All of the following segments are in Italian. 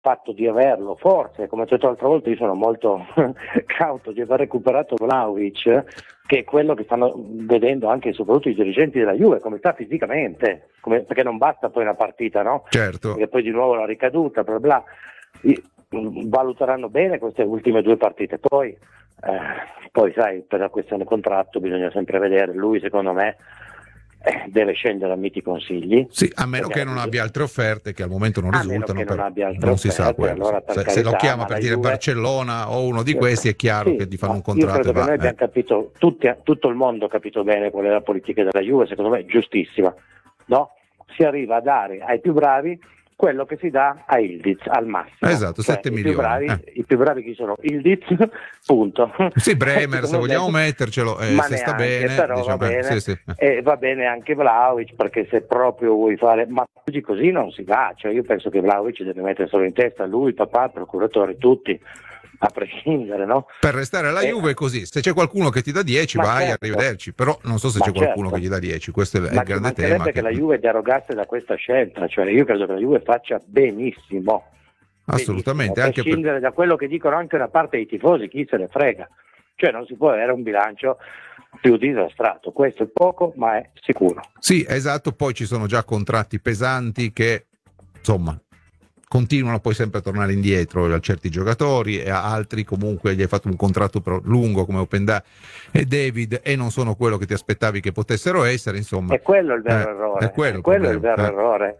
fatto di averlo, forse, come ho detto l'altra volta, io sono molto cauto di aver recuperato Vlahovic, che è quello che stanno vedendo anche soprattutto i dirigenti della Juve, come sta fisicamente, perché non basta poi una partita, no? Certo. Perché poi di nuovo la ricaduta, bla bla. Valuteranno bene queste ultime 2 partite, poi sai, per la questione contratto bisogna sempre vedere. Lui, secondo me, deve scendere a miti consigli. Sì, a meno che non abbia altre offerte che al momento non risultano, che non abbia altre non si sa offerte, quello. allora, per Se carità, lo chiama ma per la dire Juve... Barcellona o uno di questi, è chiaro sì, che gli fanno un io contratto credo e che va. noi abbiamo capito, tutto il mondo ha capito bene qual è la politica della Juve, secondo me giustissima, no? Si arriva a dare ai più bravi quello che si dà a Ildiz al massimo. Esatto, 7 milioni. I più bravi chi sono? Ildiz, punto. Sì, Bremer, se vogliamo mettercelo, ma se sta neanche, bene, però diciamo, va bene, sì. E va bene anche Vlahovic, perché se proprio vuoi fare, ma così non si va, cioè io penso che Vlahovic deve mettere solo in testa lui, il papà, il procuratore, tutti, a prescindere, no? Per restare alla Juve è così, se c'è qualcuno che ti dà 10 vai, certo. Arrivederci, però non so se c'è qualcuno che gli dà 10, questo è il grande tema. Che la Juve derogasse da questa scelta, cioè io credo che la Juve faccia benissimo. Assolutamente, benissimo, a prescindere da quello che dicono anche una parte dei tifosi, chi se ne frega, cioè non si può avere un bilancio più disastrato, questo è poco ma è sicuro. Sì, esatto, poi ci sono già contratti pesanti che insomma continuano poi sempre a tornare indietro a certi giocatori, e a altri comunque gli hai fatto un contratto però lungo come Openda e David e non sono quello che ti aspettavi che potessero essere, insomma. È quello il vero errore. È quello il vero errore.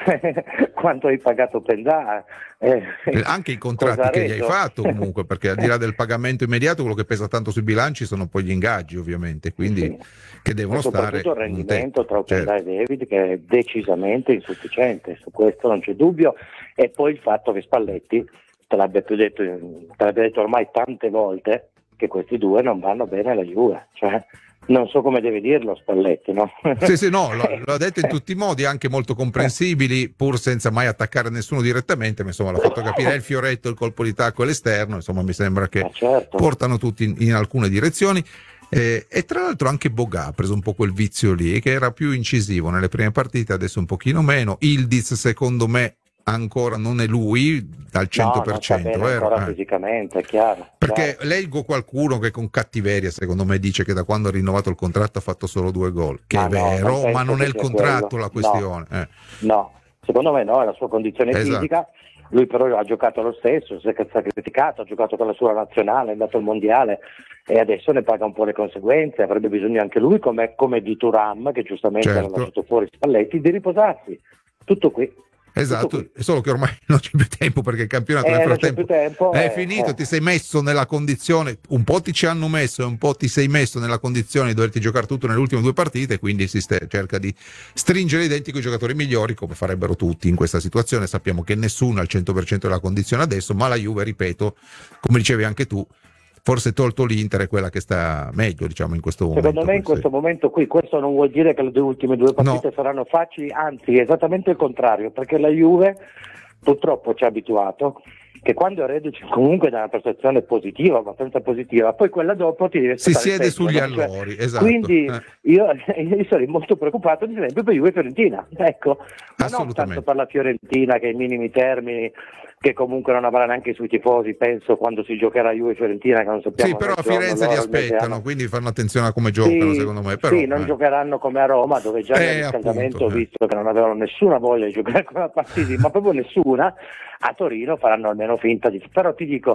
Quanto hai pagato Openda? Anche i contratti che gli hai fatto comunque, perché al di là del pagamento immediato quello che pesa tanto sui bilanci sono poi gli ingaggi, ovviamente, quindi che devono e soprattutto stare il rendimento tra Openda e David, che è decisamente insufficiente, su questo non c'è dubbio. E poi il fatto che Spalletti te l'abbia detto ormai tante volte che questi due non vanno bene alla Juve, cioè non so come deve dirlo Spalletti, no? Sì, no, l'ha detto in tutti i modi, anche molto comprensibili, pur senza mai attaccare nessuno direttamente, ma insomma l'ha fatto capire, il fioretto, il colpo di tacco all'esterno, insomma mi sembra che portano tutti in alcune direzioni. E tra l'altro anche Boga ha preso un po' quel vizio lì, che era più incisivo nelle prime partite, adesso un pochino meno. Ildiz secondo me ancora non è lui al 100%, no, non sta bene ancora fisicamente, è chiaro. Perché leggo qualcuno che con cattiveria secondo me dice che da quando ha rinnovato il contratto ha fatto solo 2 gol, che è vero, ma non è il contratto la questione. No, secondo me no, è la sua condizione fisica. Lui però ha giocato lo stesso, si è sacrificato, ha giocato con la sua nazionale, è andato al mondiale e adesso ne paga un po' le conseguenze. Avrebbe bisogno anche lui, come di Thuram, che giustamente ha lasciato fuori Spalletti, di riposarsi. Tutto qui. Esatto, è solo che ormai non c'è più tempo, perché il campionato nel frattempo è finito, ti sei messo nella condizione, un po' ti ci hanno messo e un po' ti sei messo nella condizione di doverti giocare tutto nelle ultime 2 partite, quindi si cerca di stringere i denti con i giocatori migliori, come farebbero tutti in questa situazione. Sappiamo che nessuno ha il 100% della condizione adesso, ma la Juve, ripeto, come dicevi anche tu, forse tolto l'Inter è quella che sta meglio, diciamo, in questo momento. Secondo me in questo momento qui, questo non vuol dire che le ultime 2 partite saranno facili, anzi esattamente il contrario, perché la Juve purtroppo ci ha abituato che quando è reduce comunque da una prestazione positiva, abbastanza positiva, poi quella dopo ti deve si siede sugli allori, esatto. Quindi io sarei molto preoccupato ad esempio per Juve e Fiorentina, ecco, ma non tanto per la Fiorentina che ai minimi termini, che comunque non avrà neanche sui tifosi, penso, quando si giocherà Juve e Fiorentina, che non sappiamo. Sì, però a Firenze li aspettano, quindi fanno attenzione a come giocano, secondo me. Però, non giocheranno come a Roma, dove già nel riscaldamento ho visto che non avevano nessuna voglia di giocare quella partita, ma proprio nessuna. A Torino faranno almeno finta di... Però ti dico,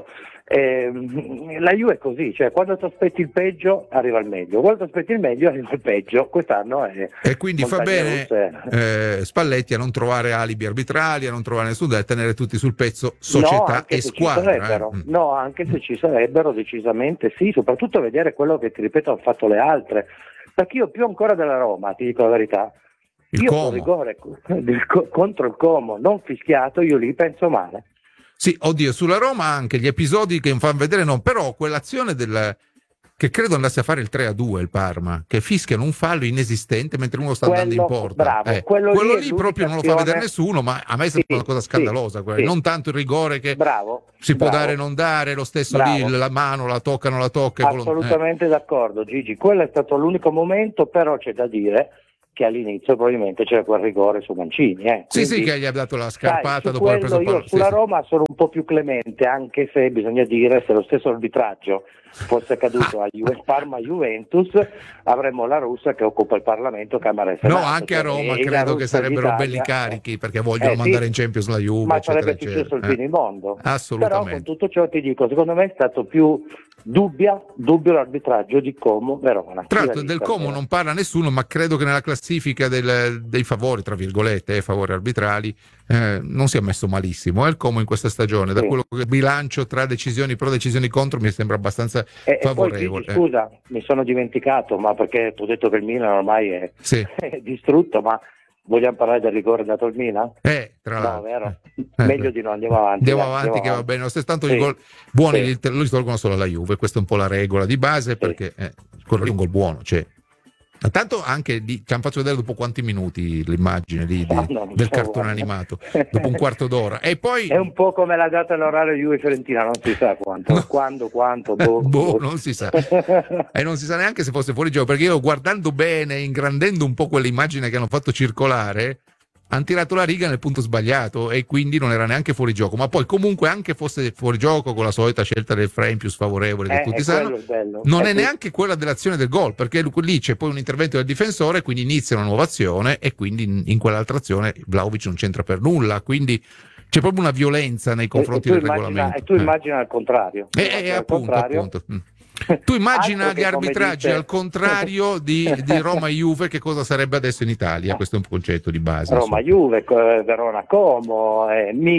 la Juve è così, cioè quando ti aspetti il peggio arriva il meglio, quando ti aspetti il meglio arriva il peggio. Quest'anno è... E quindi fa bene Spalletti a non trovare alibi arbitrali, a non trovare nessuno, da tenere tutti sul pezzo, società e squadra. No, anche se ci sarebbero, decisamente sì, soprattutto vedere quello che, ti ripeto, hanno fatto le altre. Perché io più ancora della Roma, ti dico la verità, io rigore contro il Como non fischiato, io lì penso male. Sì, oddio, sulla Roma anche gli episodi che mi fanno vedere però quell'azione che credo andasse a fare il 3-2 il Parma, che fischiano un fallo inesistente mentre uno sta andando in porta. Bravo, quello lì proprio non lo fa vedere nessuno, ma a me sembra una cosa scandalosa, non tanto il rigore che può dare o non dare, lo stesso lì la mano la tocca, non la tocca. Assolutamente d'accordo, Gigi, quello è stato l'unico momento, però c'è da dire che all'inizio probabilmente c'era quel rigore su Mancini. Sì, che gli ha dato la scarpata dopo aver preso il pallone. Io sulla Roma sono un po' più clemente, anche se bisogna dire, se lo stesso arbitraggio fosse accaduto a Parma-Juventus, avremmo la russa che occupa il Parlamento, Camera e Senato. No, anche a Roma credo che sarebbero belli carichi, perché vogliono mandare in Champions la Juve, ma eccetera, sarebbe successo il finimondo. Assolutamente. Però con tutto ciò ti dico, secondo me è stato più dubbio l'arbitraggio di Como Verona. Tra l'altro del Como non parla nessuno, ma credo che nella classifica dei favori, tra virgolette, favori arbitrali, non sia messo malissimo. Il Como in questa stagione, da quello che bilancio tra decisioni pro, decisioni contro, mi sembra abbastanza favorevole. Poi, scusa, mi sono dimenticato, ma perché tu hai detto che il Milan ormai è distrutto, ma vogliamo parlare del rigore dato al Milan? Tra l'altro. No, vero? Meglio di no, andiamo avanti. Andiamo avanti, che va bene. Lo stesso, tanto i gol buoni lo tolgono solo alla Juve, questa è un po' la regola di base, perché quello lì è un gol buono, cioè. Tanto anche ci hanno fatto vedere dopo quanti minuti l'immagine del cartone animato, dopo un quarto d'ora. E poi è un po' come la data all'orario Juve-Fiorentina, non si sa quanto, quanto, non si sa. E non si sa neanche se fosse fuori gioco, perché io guardando bene, ingrandendo un po' quell'immagine che hanno fatto circolare, hanno tirato la riga nel punto sbagliato e quindi non era neanche fuori gioco, ma poi comunque anche fosse fuori gioco con la solita scelta del frame più sfavorevole che tutti sanno, non è neanche quella dell'azione del gol, perché lì c'è poi un intervento del difensore, quindi inizia una nuova azione e quindi in quell'altra azione Vlahovic non c'entra per nulla, quindi c'è proprio una violenza nei confronti del regolamento. E tu immagina al contrario. Appunto. Tu immagina gli arbitraggi al contrario di Roma-Juve, che cosa sarebbe adesso in Italia? Questo è un concetto di base. Roma-Juve, Verona-Como,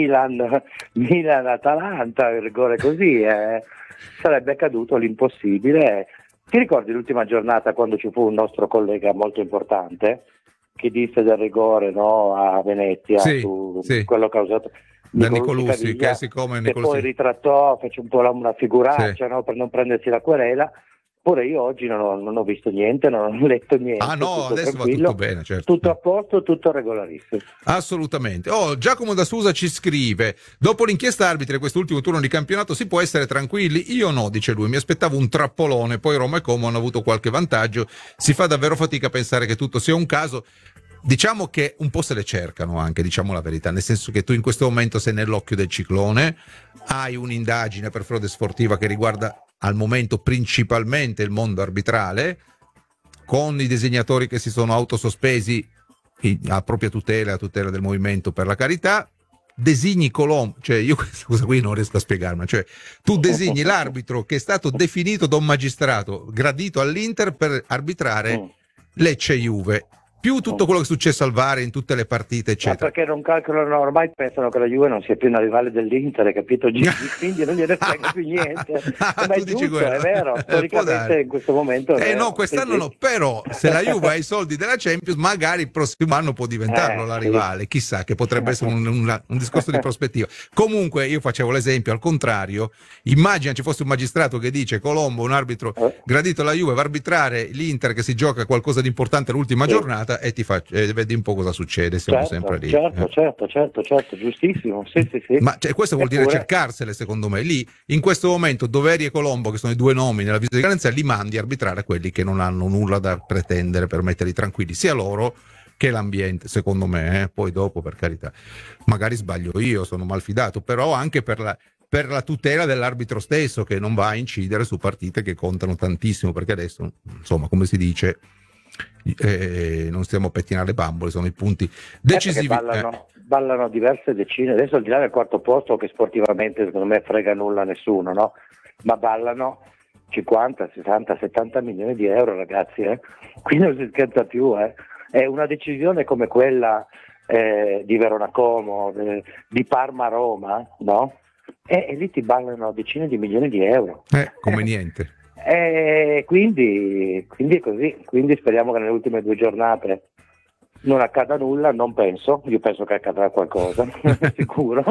Milan-Atalanta, il rigore così, sarebbe accaduto l'impossibile. Ti ricordi l'ultima giornata quando ci fu un nostro collega molto importante che disse del rigore, no, a Venezia, su quello causato da Nicolussi, che poi ritrattò, fece un po' una figuraccia, no, per non prendersi la querela. Pure io oggi non ho visto niente, non ho letto niente. Adesso va tutto bene, certo. Tutto a posto, tutto regolarissimo. Assolutamente. Giacomo da Susa ci scrive: dopo l'inchiesta arbitri e quest'ultimo turno di campionato si può essere tranquilli? Io no, dice lui, mi aspettavo un trappolone, poi Roma e Como hanno avuto qualche vantaggio, si fa davvero fatica a pensare che tutto sia un caso. Diciamo che un po' se le cercano anche, diciamo la verità, nel senso che tu in questo momento sei nell'occhio del ciclone, hai un'indagine per frode sportiva che riguarda al momento principalmente il mondo arbitrale, con i designatori che si sono autosospesi a propria tutela, a tutela del movimento per la carità, designi Colombo, cioè io questa cosa qui non riesco a spiegarmi, cioè tu designi l'arbitro che è stato definito da un magistrato gradito all'Inter per arbitrare Lecce-Juve, più tutto quello che è successo al VAR in tutte le partite, eccetera. Ma perché non calcolano, ormai pensano che la Juve non sia più una rivale dell'Inter, capito? Quindi non gliene frega più niente. Ma è giusto, è vero, storicamente in questo momento è vero. No, quest'anno no, però se la Juve ha i soldi della Champions, magari il prossimo anno può diventarlo la rivale, chissà, che potrebbe essere un discorso di prospettiva. Comunque io facevo l'esempio al contrario, immagina ci fosse un magistrato che dice Colombo, un arbitro gradito alla Juve, va a arbitrare l'Inter che si gioca qualcosa di importante l'ultima giornata, e vedi un po' cosa succede, siamo sempre lì. Certo, giustissimo. Sì. Ma questo vuol dire cercarsele, secondo me. Lì, in questo momento, Doveri e Colombo, che sono i due nomi nella visita di garanzia, li mandi a arbitrare quelli che non hanno nulla da pretendere per metterli tranquilli, sia loro che l'ambiente, secondo me. Poi dopo, per carità, magari sbaglio io, sono malfidato, però anche per la tutela dell'arbitro stesso, che non va a incidere su partite che contano tantissimo, perché adesso, insomma, come si dice, non stiamo a pettinare le bambole, sono i punti decisivi. Ballano diverse decine, adesso al di là del quarto posto, che sportivamente secondo me frega nulla a nessuno, no? Ma ballano 50, 60, 70 milioni di euro, ragazzi, qui non si scherza più, È una decisione come quella di Verona Como, di Parma Roma, no? E lì ti ballano decine di milioni di euro. Come niente. Quindi è così, quindi speriamo che nelle ultime 2 giornate non accada nulla, non penso, io penso che accadrà qualcosa, sicuro.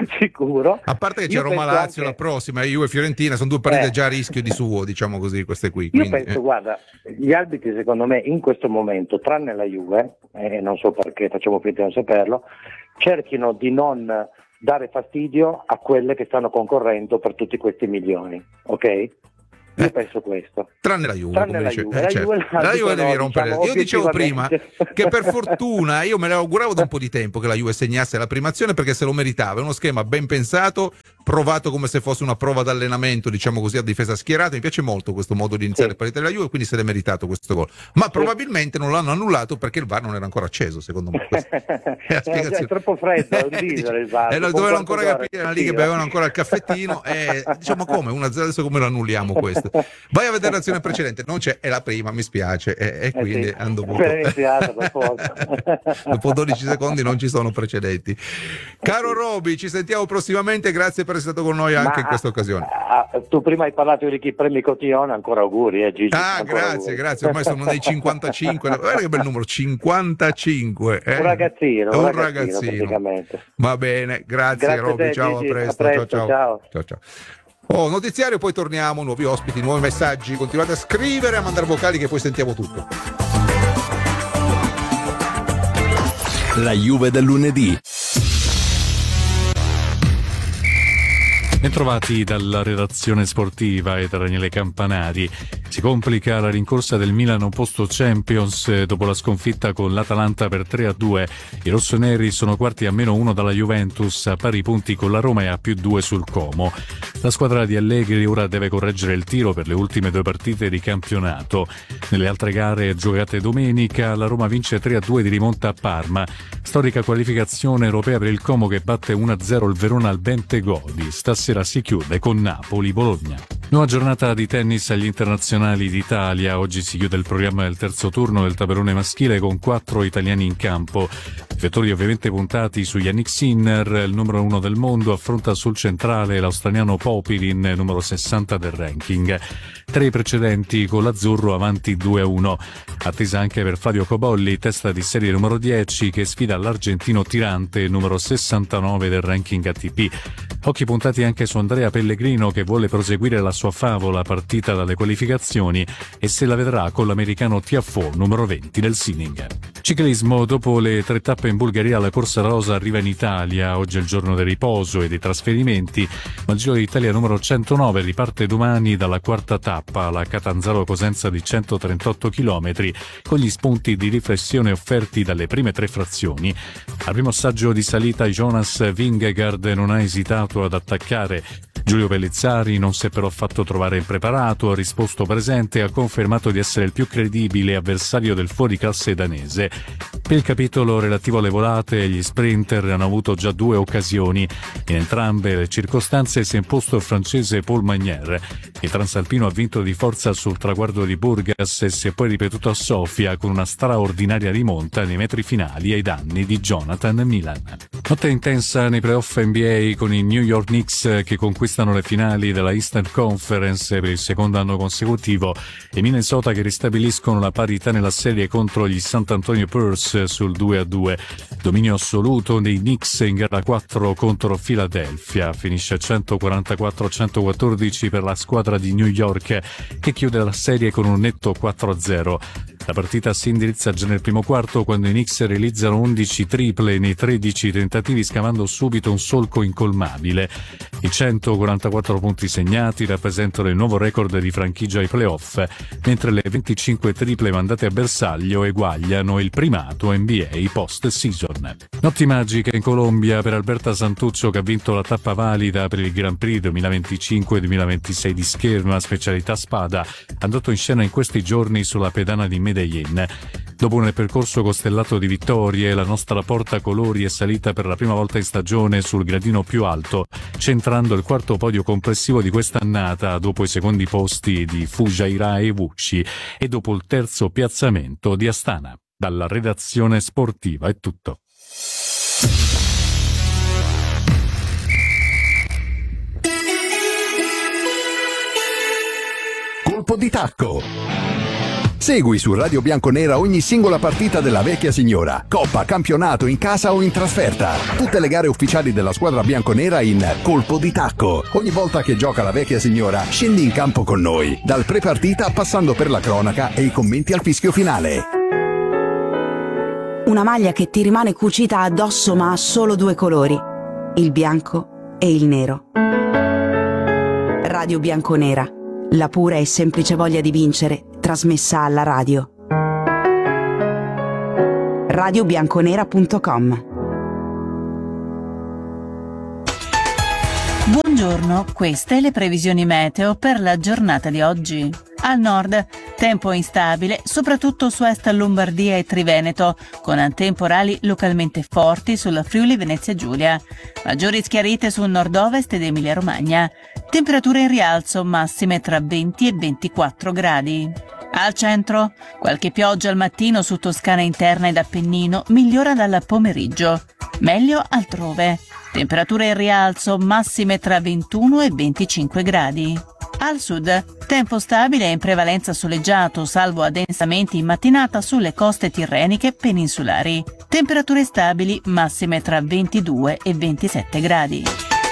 A parte che c'è Roma-Lazio la prossima, Juve e Fiorentina, sono 2 partite già a rischio di suo, diciamo così, queste qui. Quindi, io penso, guarda, gli arbitri secondo me in questo momento, tranne la Juve, non so perché, facciamo finta di non saperlo, cerchino di non dare fastidio a quelle che stanno concorrendo per tutti questi milioni, ok? Io penso questo. Tranne la Juve. La Juve devi rompere. Io dicevo prima che per fortuna io me ne auguravo da un po' di tempo che la Juve segnasse la prima azione, perché se lo meritava. È uno schema ben pensato, provato come se fosse una prova d'allenamento, diciamo così, a difesa schierata. Mi piace molto questo modo di iniziare le partite della Juve, quindi se l'è meritato questo gol. Ma probabilmente non l'hanno annullato perché il VAR non era ancora acceso, secondo me. È troppo freddo, il VAR. Dovevano ancora capire, era lì che bevevano ancora il caffettino e diciamo come 1-0, adesso come lo annulliamo questo? Vai a vedere l'azione precedente, non c'è, è la prima, mi spiace, e quindi hanno dovuto dopo 12 secondi non ci sono precedenti. Caro Roby, ci sentiamo prossimamente, grazie per essere stato con noi anche in questa occasione. Tu prima hai parlato di chi premi Cotillon, ancora auguri, Gigi. Grazie, ormai sono dei 55, guarda che bel numero, 55. Un ragazzino praticamente. Va bene, grazie Roby, ciao, a presto. Ciao. Notiziario, poi torniamo, nuovi ospiti, nuovi messaggi, continuate a scrivere, a mandare vocali che poi sentiamo tutto. La Juve del lunedì. Bentrovati dalla redazione sportiva e da Daniele Campanari. Si complica la rincorsa del Milan posto Champions dopo la sconfitta con l'Atalanta per 3-2. I rossoneri sono quarti a -1 dalla Juventus, a pari punti con la Roma e a +2 sul Como. La squadra di Allegri ora deve correggere il tiro per le ultime 2 partite di campionato. Nelle altre gare giocate domenica, la Roma vince 3-2 di rimonta a Parma. Storica qualificazione europea per il Como che batte 1-0 il Verona al Bentegodi. Stasera si chiude con Napoli-Bologna. Nuova giornata di tennis agli internazionali d'Italia. Oggi si chiude il programma del terzo turno del tabellone maschile con 4 italiani in campo. I vettori ovviamente puntati su Yannick Sinner, il numero 1 del mondo, affronta sul centrale l'australiano Popilin, numero 60 del ranking. 3 precedenti con l'azzurro avanti 2-1. Attesa anche per Fabio Cobolli, testa di serie numero 10, che sfida l'argentino tirante, numero 69 del ranking ATP. Occhi puntati anche su Andrea Pellegrino, che vuole proseguire la sua favola partita dalle qualificazioni e se la vedrà con l'americano Tiafoe, numero 20 del Sinning. Ciclismo, dopo le 3 tappe in Bulgaria, la corsa rosa arriva in Italia. Oggi è il giorno del riposo e dei trasferimenti, ma il Giro d'Italia numero 109 riparte domani dalla quarta tappa, la Catanzaro-Cosenza di 138 km, con gli spunti di riflessione offerti dalle prime 3 frazioni. Al primo assaggio di salita Jonas Vingegaard non ha esitato ad attaccare. Giulio Pellizzari non si è però fatto trovare impreparato, ha risposto presente e ha confermato di essere il più credibile avversario del fuoriclasse danese. Per il capitolo relativo alle volate, gli sprinter hanno avuto già 2 occasioni. In entrambe le circostanze si è imposto il francese Paul Magnier. Il transalpino ha vinto di forza sul traguardo di Burgas e si è poi ripetuto a Sofia con una straordinaria rimonta nei metri finali ai danni di Jonathan Milan. Notte intensa nei playoff NBA con i New York Knicks che conquistano le finali della Eastern Conference per il secondo anno consecutivo e Minnesota che ristabiliscono la parità nella serie contro gli San Antonio Spurs sul 2-2. Dominio assoluto dei Knicks in gara 4 contro Philadelphia. Finisce 144-114 per la squadra di New York che chiude la serie con un netto 4-0. La partita si indirizza già nel primo quarto quando i Knicks realizzano 11 triple nei 13 tentativi, scavando subito un solco incolmabile. I 144 punti segnati rappresentano il nuovo record di franchigia ai playoff, mentre le 25 triple mandate a bersaglio eguagliano il primato NBA post-season. Notti magiche in Colombia per Alberta Santuccio, che ha vinto la tappa valida per il Grand Prix 2025-2026 di scherma, specialità spada, andato in scena in questi giorni sulla pedana di Medellin. Dopo un percorso costellato di vittorie, la nostra portacolori è salita per la prima volta in stagione sul gradino più alto, centrando il quarto podio complessivo di quest'annata dopo i secondi posti di Fujairah e Vucci e dopo il terzo piazzamento di Astana. Dalla redazione sportiva è tutto. Colpo di tacco. Segui su Radio Bianconera ogni singola partita della vecchia signora, coppa, campionato, in casa o in trasferta. Tutte le gare ufficiali della squadra bianconera in Colpo di tacco. Ogni volta che gioca la vecchia signora, scendi in campo con noi, dal pre-partita passando per la cronaca e i commenti al fischio finale. Una maglia che ti rimane cucita addosso ma ha solo 2 colori, il bianco e il nero. Radio Bianconera, la pura e semplice voglia di vincere, trasmessa alla radio. radiobianconera.com. Buongiorno, queste le previsioni meteo per la giornata di oggi. Al nord, tempo instabile, soprattutto su est Lombardia e Triveneto, con temporali localmente forti sulla Friuli Venezia Giulia. Maggiori schiarite sul nord-ovest ed Emilia Romagna. Temperature in rialzo, massime tra 20 e 24 gradi. Al centro, qualche pioggia al mattino su Toscana interna ed Appennino, migliora dal pomeriggio. Meglio altrove. Temperature in rialzo, massime tra 21 e 25 gradi. Al sud, tempo stabile e in prevalenza soleggiato, salvo addensamenti in mattinata sulle coste tirreniche peninsulari. Temperature stabili, massime tra 22 e 27 gradi.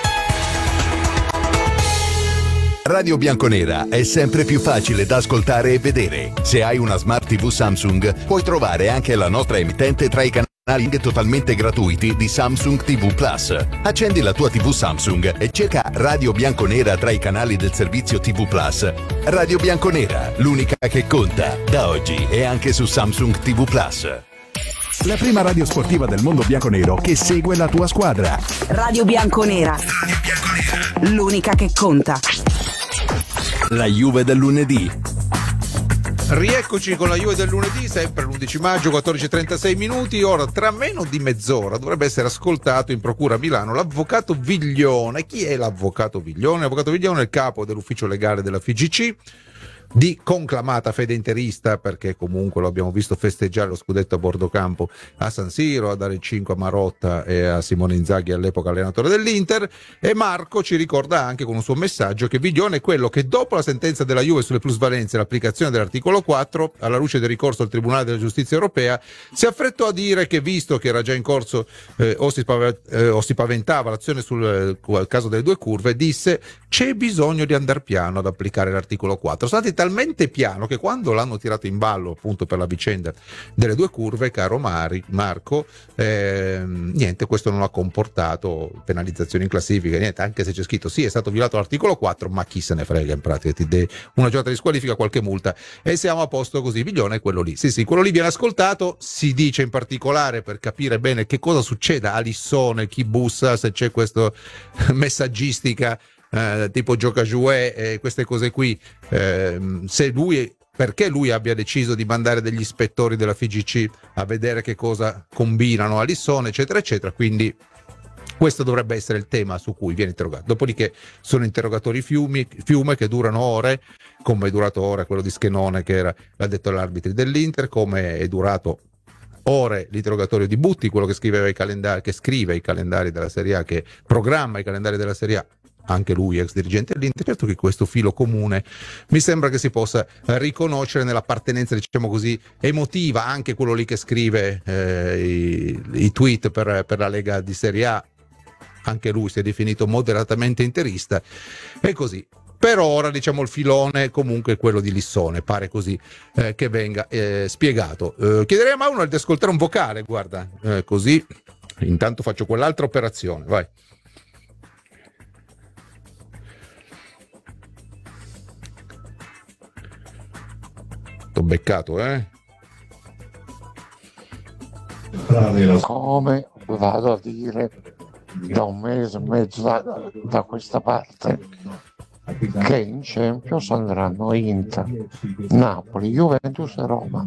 Radio Bianconera è sempre più facile da ascoltare e vedere. Se hai una Smart TV Samsung, puoi trovare anche la nostra emittente tra i canali totalmente gratuiti di Samsung TV Plus. Accendi la tua TV Samsung e cerca Radio Bianconera tra i canali del servizio TV Plus. Radio Bianconera, l'unica che conta, da oggi e anche su Samsung TV Plus. La prima radio sportiva del mondo bianconero che segue la tua squadra. Radio Bianconera. L'unica che conta. La Juve del lunedì. Rieccoci con la Juve del lunedì, sempre l'11 maggio, 14:36 minuti. Ora, tra meno di mezz'ora, dovrebbe essere ascoltato in procura a Milano l'avvocato Viglione. Chi è l'avvocato Viglione? L'avvocato Viglione è il capo dell'ufficio legale della FIGC, di conclamata fede interista, perché comunque lo abbiamo visto festeggiare lo scudetto a bordo campo a San Siro, a dare il 5 a Marotta e a Simone Inzaghi, all'epoca allenatore dell'Inter. E Marco ci ricorda anche con un suo messaggio che Viglione è quello che, dopo la sentenza della Juve sulle plusvalenze e l'applicazione dell'articolo 4, alla luce del ricorso al Tribunale della Giustizia Europea, si affrettò a dire che, visto che era già in corso o si paventava l'azione sul caso delle due curve, disse: c'è bisogno di andare piano ad applicare l'articolo 4. Sono stati talmente piano che, quando l'hanno tirato in ballo appunto per la vicenda delle due curve, caro Marco, niente, questo non ha comportato penalizzazioni in classifica, niente, anche se c'è scritto sì, è stato violato l'articolo 4, ma chi se ne frega, in pratica una giornata di squalifica, qualche multa e siamo a posto così. Viglione è quello lì, sì, quello lì viene ascoltato. Si dice in particolare, per capire bene che cosa succeda a Lissone, chi bussa, se c'è questa messaggistica tipo gioca jouet, queste cose qui, perché lui abbia deciso di mandare degli ispettori della FIGC a vedere che cosa combinano a Lissone, eccetera eccetera. Quindi questo dovrebbe essere il tema su cui viene interrogato. Dopodiché sono interrogatori fiume che durano ore, come è durato ore quello di Schenone, che era l'addetto all'arbitri dell'Inter, come è durato ore l'interrogatorio di Butti, quello che scrive i calendari della Serie A, che programma i calendari della Serie A, anche lui ex dirigente dell'Inter. Certo che questo filo comune mi sembra che si possa riconoscere nell'appartenenza, diciamo così, emotiva, anche quello lì che scrive i tweet per la Lega di Serie A, anche lui si è definito moderatamente interista, e così. Per ora, diciamo, il filone comunque è quello di Lissone, pare così che venga spiegato. Chiederei a Mauno di ascoltare un vocale, guarda, così intanto faccio quell'altra operazione, vai. T'ho beccato, Come vado a dire da un mese e mezzo da questa parte che in Champions andranno Inter, Napoli, Juventus e Roma.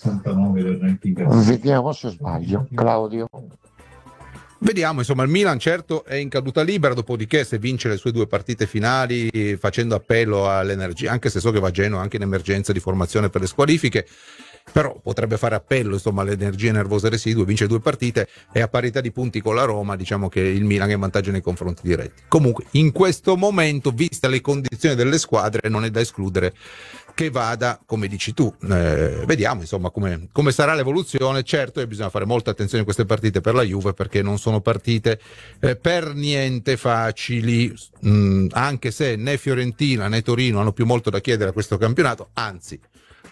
Vediamo se sbaglio. Claudio. Vediamo, insomma, il Milan certo è in caduta libera, dopodiché se vince le sue due partite finali facendo appello all'energia, anche se so che va a Genoa anche in emergenza di formazione per le squalifiche, però potrebbe fare appello, insomma, alle energie nervose residue, vince due partite e a parità di punti con la Roma, diciamo che il Milan è in vantaggio nei confronti diretti. Comunque in questo momento, viste le condizioni delle squadre, non è da escludere che vada come dici tu. Vediamo, insomma, come sarà l'evoluzione. Certo, bisogna fare molta attenzione in queste partite per la Juve, perché non sono partite per niente facili, anche se né Fiorentina né Torino hanno più molto da chiedere a questo campionato, anzi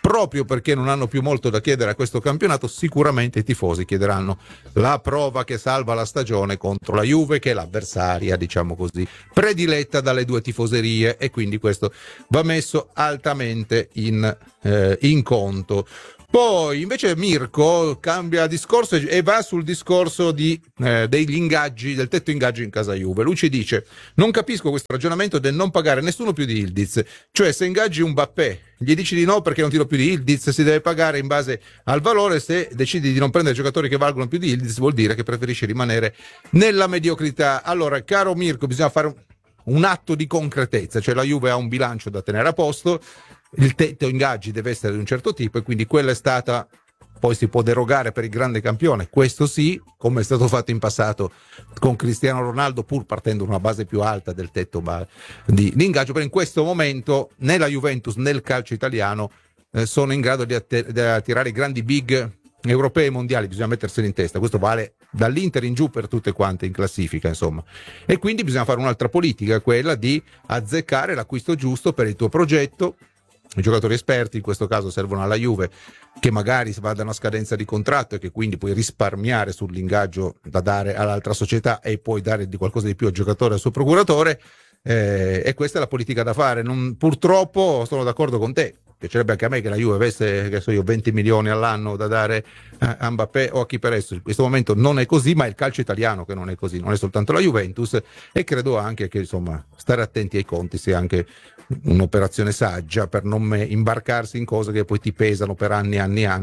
proprio perché non hanno più molto da chiedere a questo campionato, sicuramente i tifosi chiederanno la prova che salva la stagione contro la Juve, che è l'avversaria, diciamo così, prediletta dalle due tifoserie, e quindi questo va messo altamente in conto. Poi invece Mirko cambia discorso e va sul discorso degli ingaggi, del tetto ingaggi in casa Juve. Lui ci dice: non capisco questo ragionamento del non pagare nessuno più di Yildiz, cioè se ingaggi un Mbappé gli dici di no perché non tiro più di Yildiz, si deve pagare in base al valore. Se decidi di non prendere giocatori che valgono più di Yildiz vuol dire che preferisci rimanere nella mediocrità. Allora, caro Mirko, bisogna fare un atto di concretezza, cioè la Juve ha un bilancio da tenere a posto, il tetto ingaggi deve essere di un certo tipo, e quindi quella è stata, poi si può derogare per il grande campione, questo sì, come è stato fatto in passato con Cristiano Ronaldo, pur partendo da una base più alta del tetto di ingaggio, però in questo momento né la Juventus né il calcio italiano sono in grado di attirare i grandi big europei e mondiali, bisogna metterselo in testa, questo vale dall'Inter in giù per tutte quante in classifica, insomma, e quindi bisogna fare un'altra politica, quella di azzeccare l'acquisto giusto per il tuo progetto. I giocatori esperti in questo caso servono alla Juve, che magari vadano a scadenza di contratto e che quindi puoi risparmiare sull'ingaggio da dare all'altra società e poi dare di qualcosa di più al giocatore e al suo procuratore, e questa è la politica da fare. Purtroppo sono d'accordo con te, piacerebbe anche a me che la Juve avesse, che so io, 20 milioni all'anno da dare a Mbappé o a chi per esso. In questo momento non è così, ma è il calcio italiano che non è così, non è soltanto la Juventus, e credo anche che insomma stare attenti ai conti sia anche un'operazione saggia per non imbarcarsi in cose che poi ti pesano per anni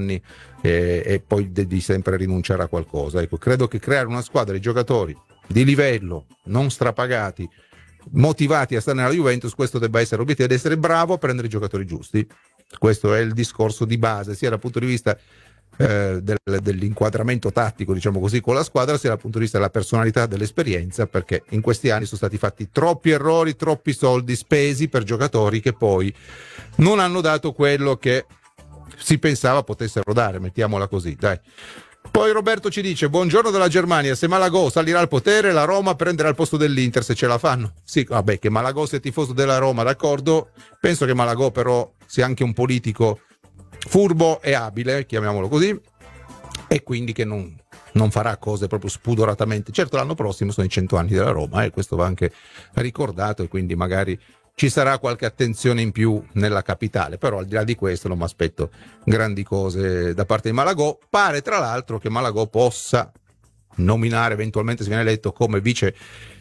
e poi devi sempre rinunciare a qualcosa. Ecco, credo che creare una squadra di giocatori di livello, non strapagati, motivati a stare nella Juventus, questo debba essere l'obiettivo, ed essere bravo a prendere i giocatori giusti. Questo è il discorso di base, sia dal punto di vista dell'inquadramento tattico, diciamo così, con la squadra, sia dal punto di vista della personalità, dell'esperienza, perché in questi anni sono stati fatti troppi errori, troppi soldi spesi per giocatori che poi non hanno dato quello che si pensava potessero dare, mettiamola così, dai. Poi Roberto ci dice: buongiorno dalla Germania, se Malagò salirà al potere la Roma prenderà il posto dell'Inter, se ce la fanno. Sì, vabbè, che Malagò sia tifoso della Roma, d'accordo, penso che Malagò però sia anche un politico furbo e abile, chiamiamolo così, e quindi che non farà cose proprio spudoratamente. Certo, l'anno prossimo sono i 100 anni della Roma, e questo va anche ricordato, e quindi magari ci sarà qualche attenzione in più nella capitale, però al di là di questo non mi aspetto grandi cose da parte di Malagò. Pare tra l'altro che Malagò possa nominare eventualmente, se viene eletto, come vice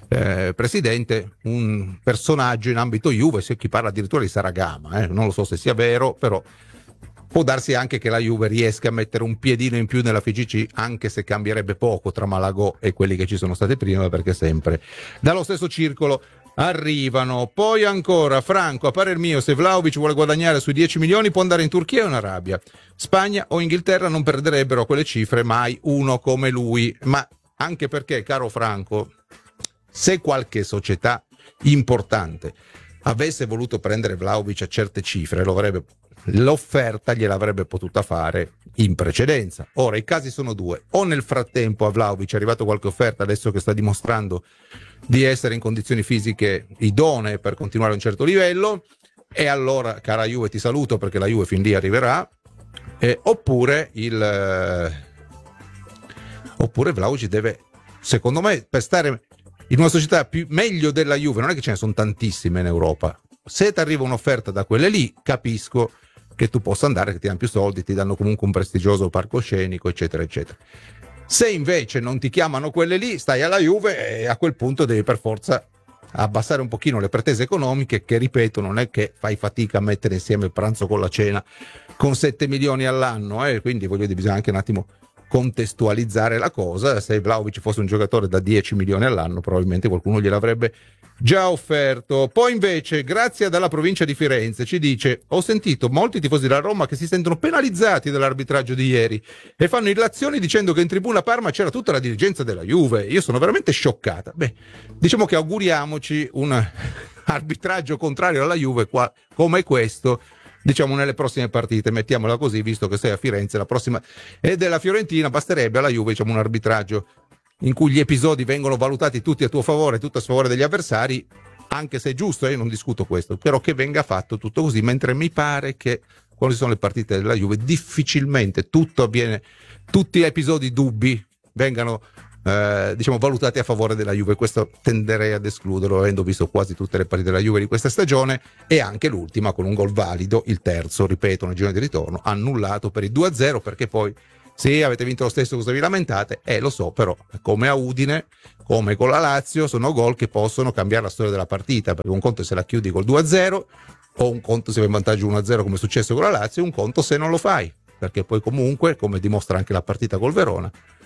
presidente un personaggio in ambito Juve, se chi parla addirittura di Saragama, non lo so se sia vero, però può darsi anche che la Juve riesca a mettere un piedino in più nella FIGC, anche se cambierebbe poco tra Malagò e quelli che ci sono stati prima, perché sempre dallo stesso circolo arrivano. Poi ancora Franco: a parer mio, se Vlahovic vuole guadagnare sui 10 milioni può andare in Turchia o in Arabia. Spagna o Inghilterra non perderebbero quelle cifre mai uno come lui. Ma anche perché, caro Franco, se qualche società importante avesse voluto prendere Vlahovic a certe cifre, l'offerta gliel'avrebbe potuta fare in precedenza. Ora i casi sono due: o nel frattempo a Vlahovic è arrivato qualche offerta, adesso che sta dimostrando di essere in condizioni fisiche idonee per continuare a un certo livello, e allora, cara Juve, ti saluto, perché la Juve fin lì arriverà, oppure Vlahovic deve, secondo me, per stare in una società meglio della Juve, non è che ce ne sono tantissime in Europa, se ti arriva un'offerta da quelle lì, capisco che tu possa andare, che ti danno più soldi, ti danno comunque un prestigioso palcoscenico, eccetera eccetera. Se invece non ti chiamano quelle lì, stai alla Juve, e a quel punto devi per forza abbassare un pochino le pretese economiche, che ripeto non è che fai fatica a mettere insieme il pranzo con la cena con 7 milioni all'anno, quindi voglio dire, bisogna anche un attimo contestualizzare la cosa. Se Vlahovic fosse un giocatore da 10 milioni all'anno, probabilmente qualcuno gliel'avrebbe già offerto. Poi invece Grazia dalla provincia di Firenze ci dice: ho sentito molti tifosi della Roma che si sentono penalizzati dall'arbitraggio di ieri e fanno illazioni dicendo che in tribuna Parma c'era tutta la dirigenza della Juve. Io sono veramente scioccata. Beh, diciamo che auguriamoci un arbitraggio contrario alla Juve come questo, diciamo, nelle prossime partite, mettiamola così, visto che sei a Firenze, la prossima è della Fiorentina, basterebbe alla Juve, diciamo, un arbitraggio in cui gli episodi vengono valutati tutti a tuo favore, tutto a sfavore degli avversari, anche se è giusto, io non discuto questo, però che venga fatto tutto così, mentre mi pare che quando ci sono le partite della Juve difficilmente tutto avviene, tutti gli episodi dubbi vengano valutati a favore della Juve. Questo tenderei ad escluderlo, avendo visto quasi tutte le partite della Juve di questa stagione, e anche l'ultima con un gol valido, il terzo, ripeto, nel girone di ritorno, annullato per il 2-0, perché poi sì, avete vinto lo stesso, cosa vi lamentate? Lo so, però come a Udine, come con la Lazio, sono gol che possono cambiare la storia della partita, perché un conto è se la chiudi col 2-0, o un conto se vai in vantaggio 1-0 come è successo con la Lazio, un conto se non lo fai, perché poi comunque, come dimostra anche la partita col Verona,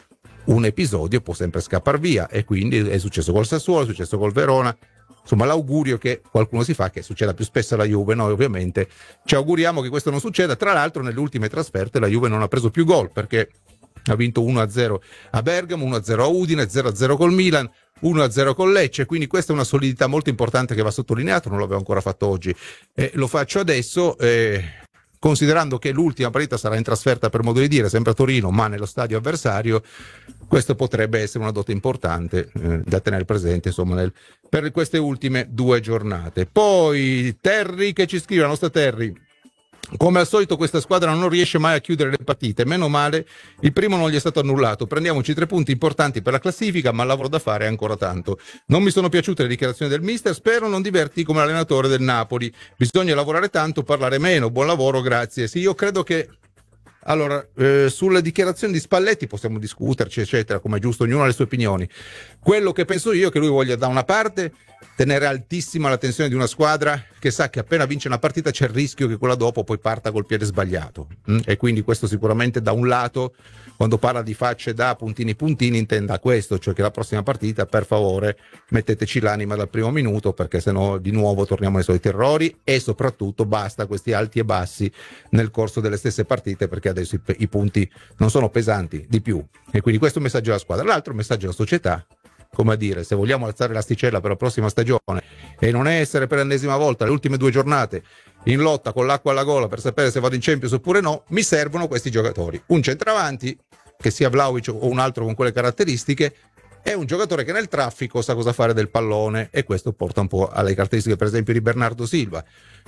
un episodio può sempre scappare via, e quindi è successo col Sassuolo, è successo col Verona. Insomma, l'augurio che qualcuno si fa che succeda più spesso alla Juve. Noi ovviamente ci auguriamo che questo non succeda. Tra l'altro nelle ultime trasferte la Juve non ha preso più gol, perché ha vinto 1-0 a Bergamo, 1-0 a Udine, 0-0 col Milan, 1-0 con Lecce, quindi questa è una solidità molto importante che va sottolineato. Non l'avevo ancora fatto oggi, lo faccio adesso, considerando che l'ultima partita sarà in trasferta, per modo di dire, sempre a Torino, ma nello stadio avversario. Questo potrebbe essere una dote importante da tenere presente, insomma, per queste ultime 2 giornate. Poi Terry che ci scrive, la nostra Terry: come al solito questa squadra non riesce mai a chiudere le partite, meno male il primo non gli è stato annullato, prendiamoci 3 punti importanti per la classifica, ma il lavoro da fare è ancora tanto. Non mi sono piaciute le dichiarazioni del mister, spero non diverti come allenatore del Napoli, bisogna lavorare tanto, parlare meno, buon lavoro, grazie. Sì, io credo che allora, sulle dichiarazioni di Spalletti possiamo discuterci, eccetera, come è giusto, ognuno ha le sue opinioni. Quello che penso io è che lui voglia da una parte tenere altissima la tensione di una squadra che sa che appena vince una partita c'è il rischio che quella dopo poi parta col piede sbagliato, e quindi questo sicuramente da un lato, quando parla di facce da puntini intenda questo, cioè che la prossima partita per favore metteteci l'anima dal primo minuto, perché sennò di nuovo torniamo ai soliti errori, e soprattutto basta questi alti e bassi nel corso delle stesse partite, perché adesso i punti non sono pesanti di più, e quindi questo è un messaggio alla squadra. L'altro messaggio alla società, come a dire, se vogliamo alzare l'asticella per la prossima stagione e non essere per l'ennesima volta le ultime 2 giornate in lotta con l'acqua alla gola per sapere se vado in Champions oppure no, mi servono questi giocatori: un centravanti che sia Vlahovic o un altro con quelle caratteristiche, è un giocatore che nel traffico sa cosa fare del pallone, e questo porta un po' alle caratteristiche per esempio di Bernardo Silva,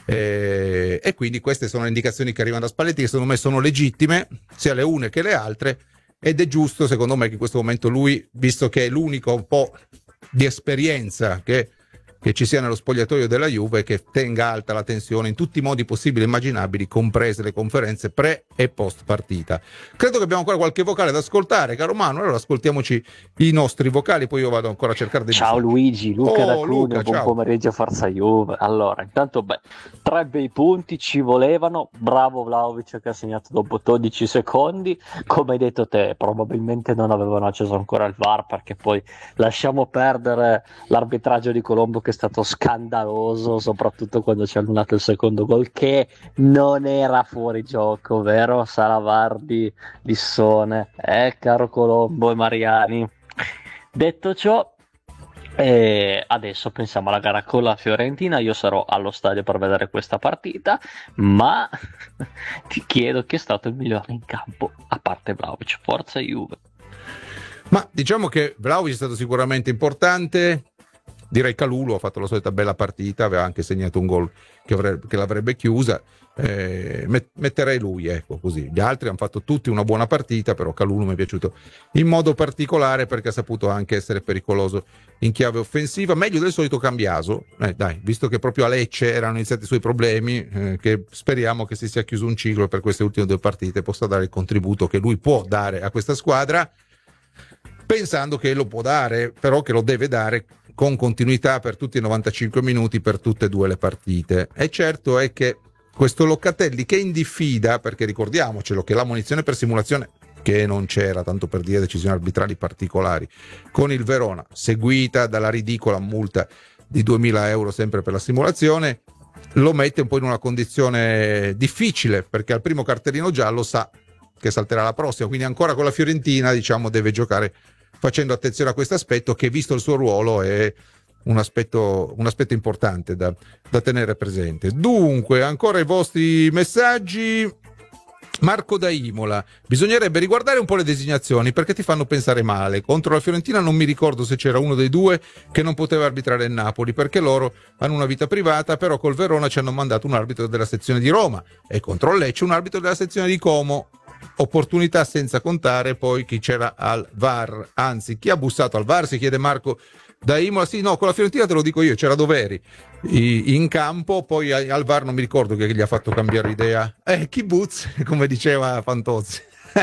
e quindi queste sono le indicazioni che arrivano da Spalletti, che secondo me sono legittime sia le une che le altre, ed è giusto secondo me che in questo momento lui, visto che è l'unico un po' di esperienza che ci sia nello spogliatoio della Juve, che tenga alta la tensione in tutti i modi possibili e immaginabili, comprese le conferenze pre e post partita. Credo che abbiamo ancora qualche vocale da ascoltare, caro Manu, allora ascoltiamoci i nostri vocali, poi io vado ancora a cercare dei Ciao messaggi. Luigi, Luca da Cuneo, buon ciao. Pomeriggio, Forza Juve. Allora, intanto 3 bei punti ci volevano, bravo Vlahovic che ha segnato dopo 12 secondi, come hai detto te, probabilmente non avevano acceso ancora il VAR, perché poi lasciamo perdere l'arbitraggio di Colombo, che è stato scandaloso, soprattutto quando ci ha annullato il secondo gol, che non era fuori gioco, vero? Salavardi, Lissone, caro Colombo e Mariani. Detto ciò, adesso pensiamo alla gara con la Fiorentina. Io sarò allo stadio per vedere questa partita, ma ti chiedo chi è stato il migliore in campo, a parte Vlahovic. Forza Juve. Ma diciamo che Vlahovic è stato sicuramente importante. Direi Kalulu ha fatto la solita bella partita, aveva anche segnato un gol che l'avrebbe chiusa, metterei lui, ecco, così. Gli altri hanno fatto tutti una buona partita, però Kalulu mi è piaciuto in modo particolare perché ha saputo anche essere pericoloso in chiave offensiva, meglio del solito Cambiaso, dai, visto che proprio a Lecce erano iniziati i suoi problemi, che speriamo che si sia chiuso un ciclo e per queste ultime 2 partite possa dare il contributo che lui può dare a questa squadra, pensando che lo può dare, però che lo deve dare con continuità per tutti i 95 minuti per tutte e 2 le partite. E certo è che questo Locatelli, che è in diffida, perché ricordiamocelo che la munizione per simulazione, che non c'era, tanto per dire decisioni arbitrali particolari, con il Verona, seguita dalla ridicola multa di 2.000 euro sempre per la simulazione, lo mette un po' in una condizione difficile, perché al primo cartellino giallo sa che salterà la prossima, quindi ancora con la Fiorentina, diciamo, deve giocare facendo attenzione a questo aspetto, che visto il suo ruolo è un aspetto importante da tenere presente. Dunque, ancora i vostri messaggi. Marco da Imola: bisognerebbe riguardare un po' le designazioni perché ti fanno pensare male. Contro la Fiorentina non mi ricordo se c'era uno dei due che non poteva arbitrare il Napoli perché loro hanno una vita privata, però col Verona ci hanno mandato un arbitro della sezione di Roma e contro il Lecce un arbitro della sezione di Como. Opportunità senza contare poi chi c'era al VAR, anzi chi ha bussato al VAR, si chiede Marco da Imola. Sì, no, con la Fiorentina te lo dico io, c'era Doveri in campo, poi al VAR non mi ricordo che gli ha fatto cambiare idea, Kibbutz, come diceva Fantozzi.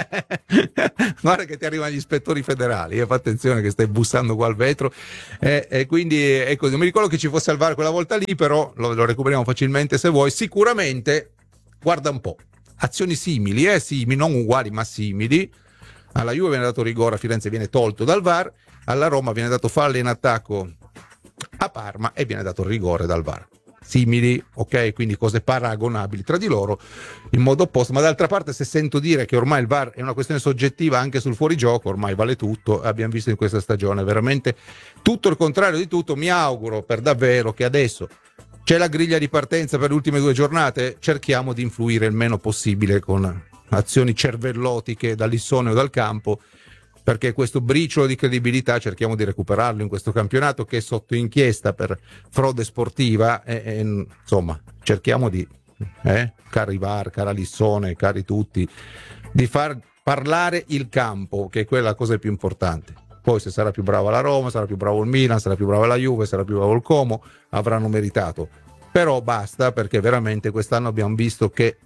Guarda che ti arrivano gli ispettori federali, fa attenzione che stai bussando qua al vetro, e quindi è così. Non mi ricordo che ci fosse al VAR quella volta lì, però lo recuperiamo facilmente se vuoi. Sicuramente, guarda un po', azioni simili, simili, non uguali ma simili. Alla Juve viene dato rigore, a Firenze viene tolto dal VAR, alla Roma viene dato fallo in attacco a Parma e viene dato il rigore dal VAR. Simili, ok? Quindi cose paragonabili tra di loro in modo opposto, ma d'altra parte se sento dire che ormai il VAR è una questione soggettiva anche sul fuorigioco, ormai vale tutto. Abbiamo visto in questa stagione veramente tutto il contrario di tutto. Mi auguro per davvero che adesso c'è la griglia di partenza per le ultime 2 giornate, cerchiamo di influire il meno possibile con azioni cervellotiche da Lissone o dal campo, perché questo briciolo di credibilità cerchiamo di recuperarlo in questo campionato che è sotto inchiesta per frode sportiva, insomma cerchiamo di, cari VAR, cara Lissone, cari tutti, di far parlare il campo, che è quella cosa più importante. Poi se sarà più brava la Roma, sarà più bravo il Milan, sarà più brava la Juve, sarà più bravo il Como, avranno meritato. Però basta, perché veramente quest'anno abbiamo visto che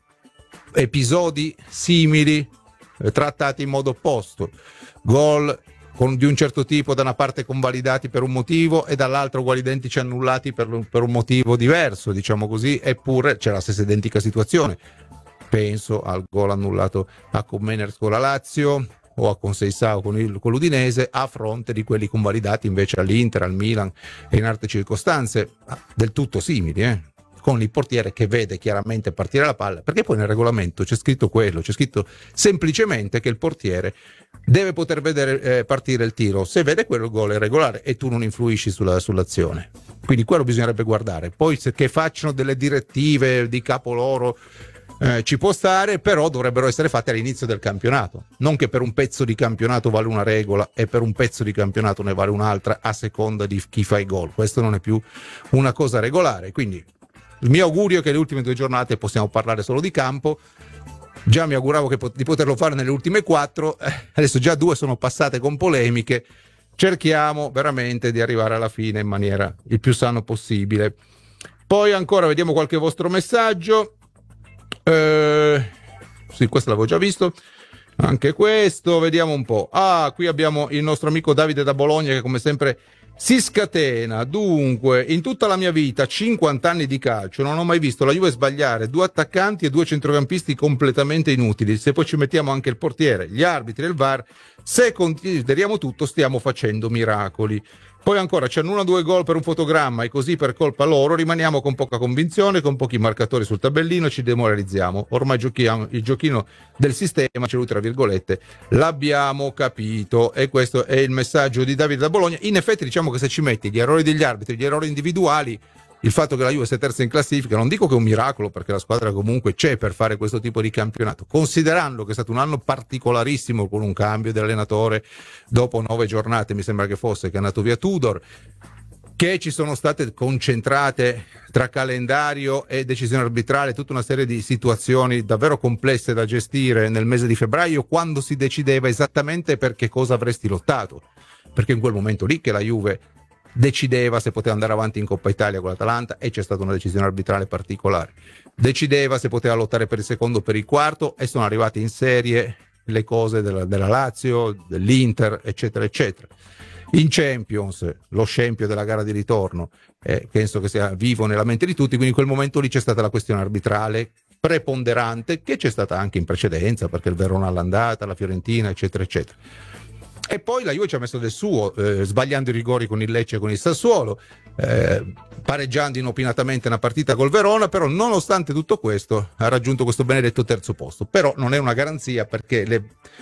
episodi simili, trattati in modo opposto, gol di un certo tipo da una parte convalidati per un motivo e dall'altra uguali identici annullati per un motivo diverso, diciamo così, eppure c'è la stessa identica situazione. Penso al gol annullato a Comeners con la Lazio o a Conceição con l'Udinese, a fronte di quelli convalidati invece all'Inter, al Milan e in altre circostanze del tutto simili, con il portiere che vede chiaramente partire la palla, perché poi nel regolamento c'è scritto quello, c'è scritto semplicemente che il portiere deve poter vedere partire il tiro. Se vede quello, il gol è regolare e tu non influisci sull'azione, quindi quello bisognerebbe guardare. Poi che facciano delle direttive di capo loro, ci può stare, però dovrebbero essere fatte all'inizio del campionato, non che per un pezzo di campionato vale una regola e per un pezzo di campionato ne vale un'altra a seconda di chi fa i gol. Questo non è più una cosa regolare, quindi il mio augurio è che le ultime 2 giornate possiamo parlare solo di campo. Già mi auguravo di poterlo fare nelle ultime 4, adesso già 2 sono passate con polemiche. Cerchiamo veramente di arrivare alla fine in maniera il più sano possibile. Poi ancora vediamo qualche vostro messaggio. Sì, questo l'avevo già visto, anche questo, vediamo un po'. Qui abbiamo il nostro amico Davide da Bologna che come sempre si scatena. Dunque, in tutta la mia vita, 50 anni di calcio, non ho mai visto la Juve sbagliare 2 attaccanti e 2 centrocampisti completamente inutili. Se poi ci mettiamo anche il portiere, gli arbitri e il VAR, se consideriamo tutto, stiamo facendo miracoli. Poi ancora c'hanno 1 o 2 gol per un fotogramma e così per colpa loro rimaniamo con poca convinzione, con pochi marcatori sul tabellino e ci demoralizziamo. Ormai giochiamo il giochino del sistema, c'è lui tra virgolette, l'abbiamo capito. E questo è il messaggio di Davide da Bologna. In effetti diciamo che se ci metti gli errori degli arbitri, gli errori individuali, il fatto che la Juve sia terza in classifica, non dico che è un miracolo perché la squadra comunque c'è per fare questo tipo di campionato, considerando che è stato un anno particolarissimo con un cambio di allenatore dopo 9 giornate, mi sembra che fosse, che è andato via Tudor, che ci sono state concentrate tra calendario e decisione arbitrale tutta una serie di situazioni davvero complesse da gestire nel mese di febbraio, quando si decideva esattamente per che cosa avresti lottato, perché in quel momento lì che la Juve decideva se poteva andare avanti in Coppa Italia con l'Atalanta e c'è stata una decisione arbitrale particolare, decideva se poteva lottare per il secondo o per il quarto e sono arrivate in serie le cose della Lazio, dell'Inter, eccetera eccetera. In Champions lo scempio della gara di ritorno penso che sia vivo nella mente di tutti, quindi in quel momento lì c'è stata la questione arbitrale preponderante, che c'è stata anche in precedenza perché il Verona all'andata, la Fiorentina, eccetera eccetera. E poi la Juve ci ha messo del suo, sbagliando i rigori con il Lecce e con il Sassuolo, pareggiando inopinatamente una partita col Verona, però nonostante tutto questo ha raggiunto questo benedetto terzo posto. Però non è una garanzia, perché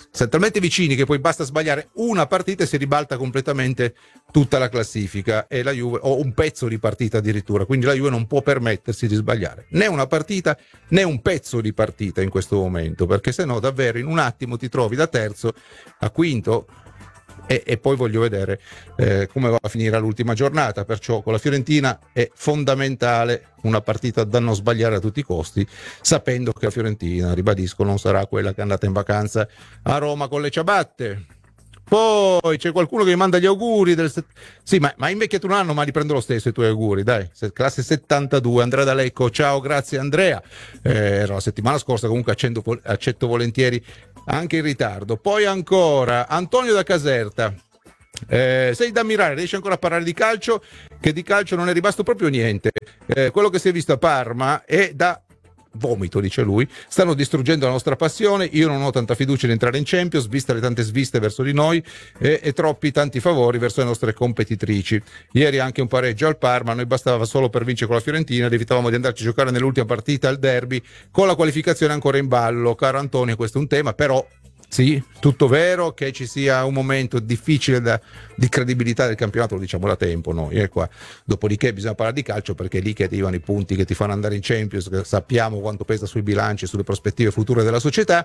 Siamo talmente vicini che poi basta sbagliare una partita e si ribalta completamente tutta la classifica, e la Juve, o un pezzo di partita addirittura, quindi la Juve non può permettersi di sbagliare né una partita né un pezzo di partita in questo momento, perché se no davvero in un attimo ti trovi da terzo a quinto. E poi voglio vedere come va a finire l'ultima giornata, perciò con la Fiorentina è fondamentale una partita da non sbagliare a tutti i costi, sapendo che la Fiorentina, ribadisco, non sarà quella che è andata in vacanza a Roma con le ciabatte. Poi c'è qualcuno che mi manda gli auguri sì, ma hai invecchiato un anno, ma li prendo lo stesso i tuoi auguri, dai. Classe 72, Andrea D'Alecco, ciao, grazie Andrea. Era la settimana scorsa, comunque accetto volentieri anche in ritardo. Poi ancora Antonio da Caserta, sei da ammirare, riesci ancora a parlare di calcio, che di calcio non è rimasto proprio niente. Quello che si è visto a Parma è da vomito, dice lui. Stanno distruggendo la nostra passione. Io non ho tanta fiducia in entrare in Champions, viste le tante sviste verso di noi e tanti favori verso le nostre competitrici. Ieri anche un pareggio al Parma, noi bastava solo per vincere con la Fiorentina, evitavamo di andarci a giocare nell'ultima partita al derby con la qualificazione ancora in ballo. Caro Antonio, questo è un tema, però sì, tutto vero che ci sia un momento difficile di credibilità del campionato, lo diciamo da tempo noi, qua. Dopodiché bisogna parlare di calcio, perché è lì che arrivano i punti che ti fanno andare in Champions, che sappiamo quanto pesa sui bilanci, sulle prospettive future della società.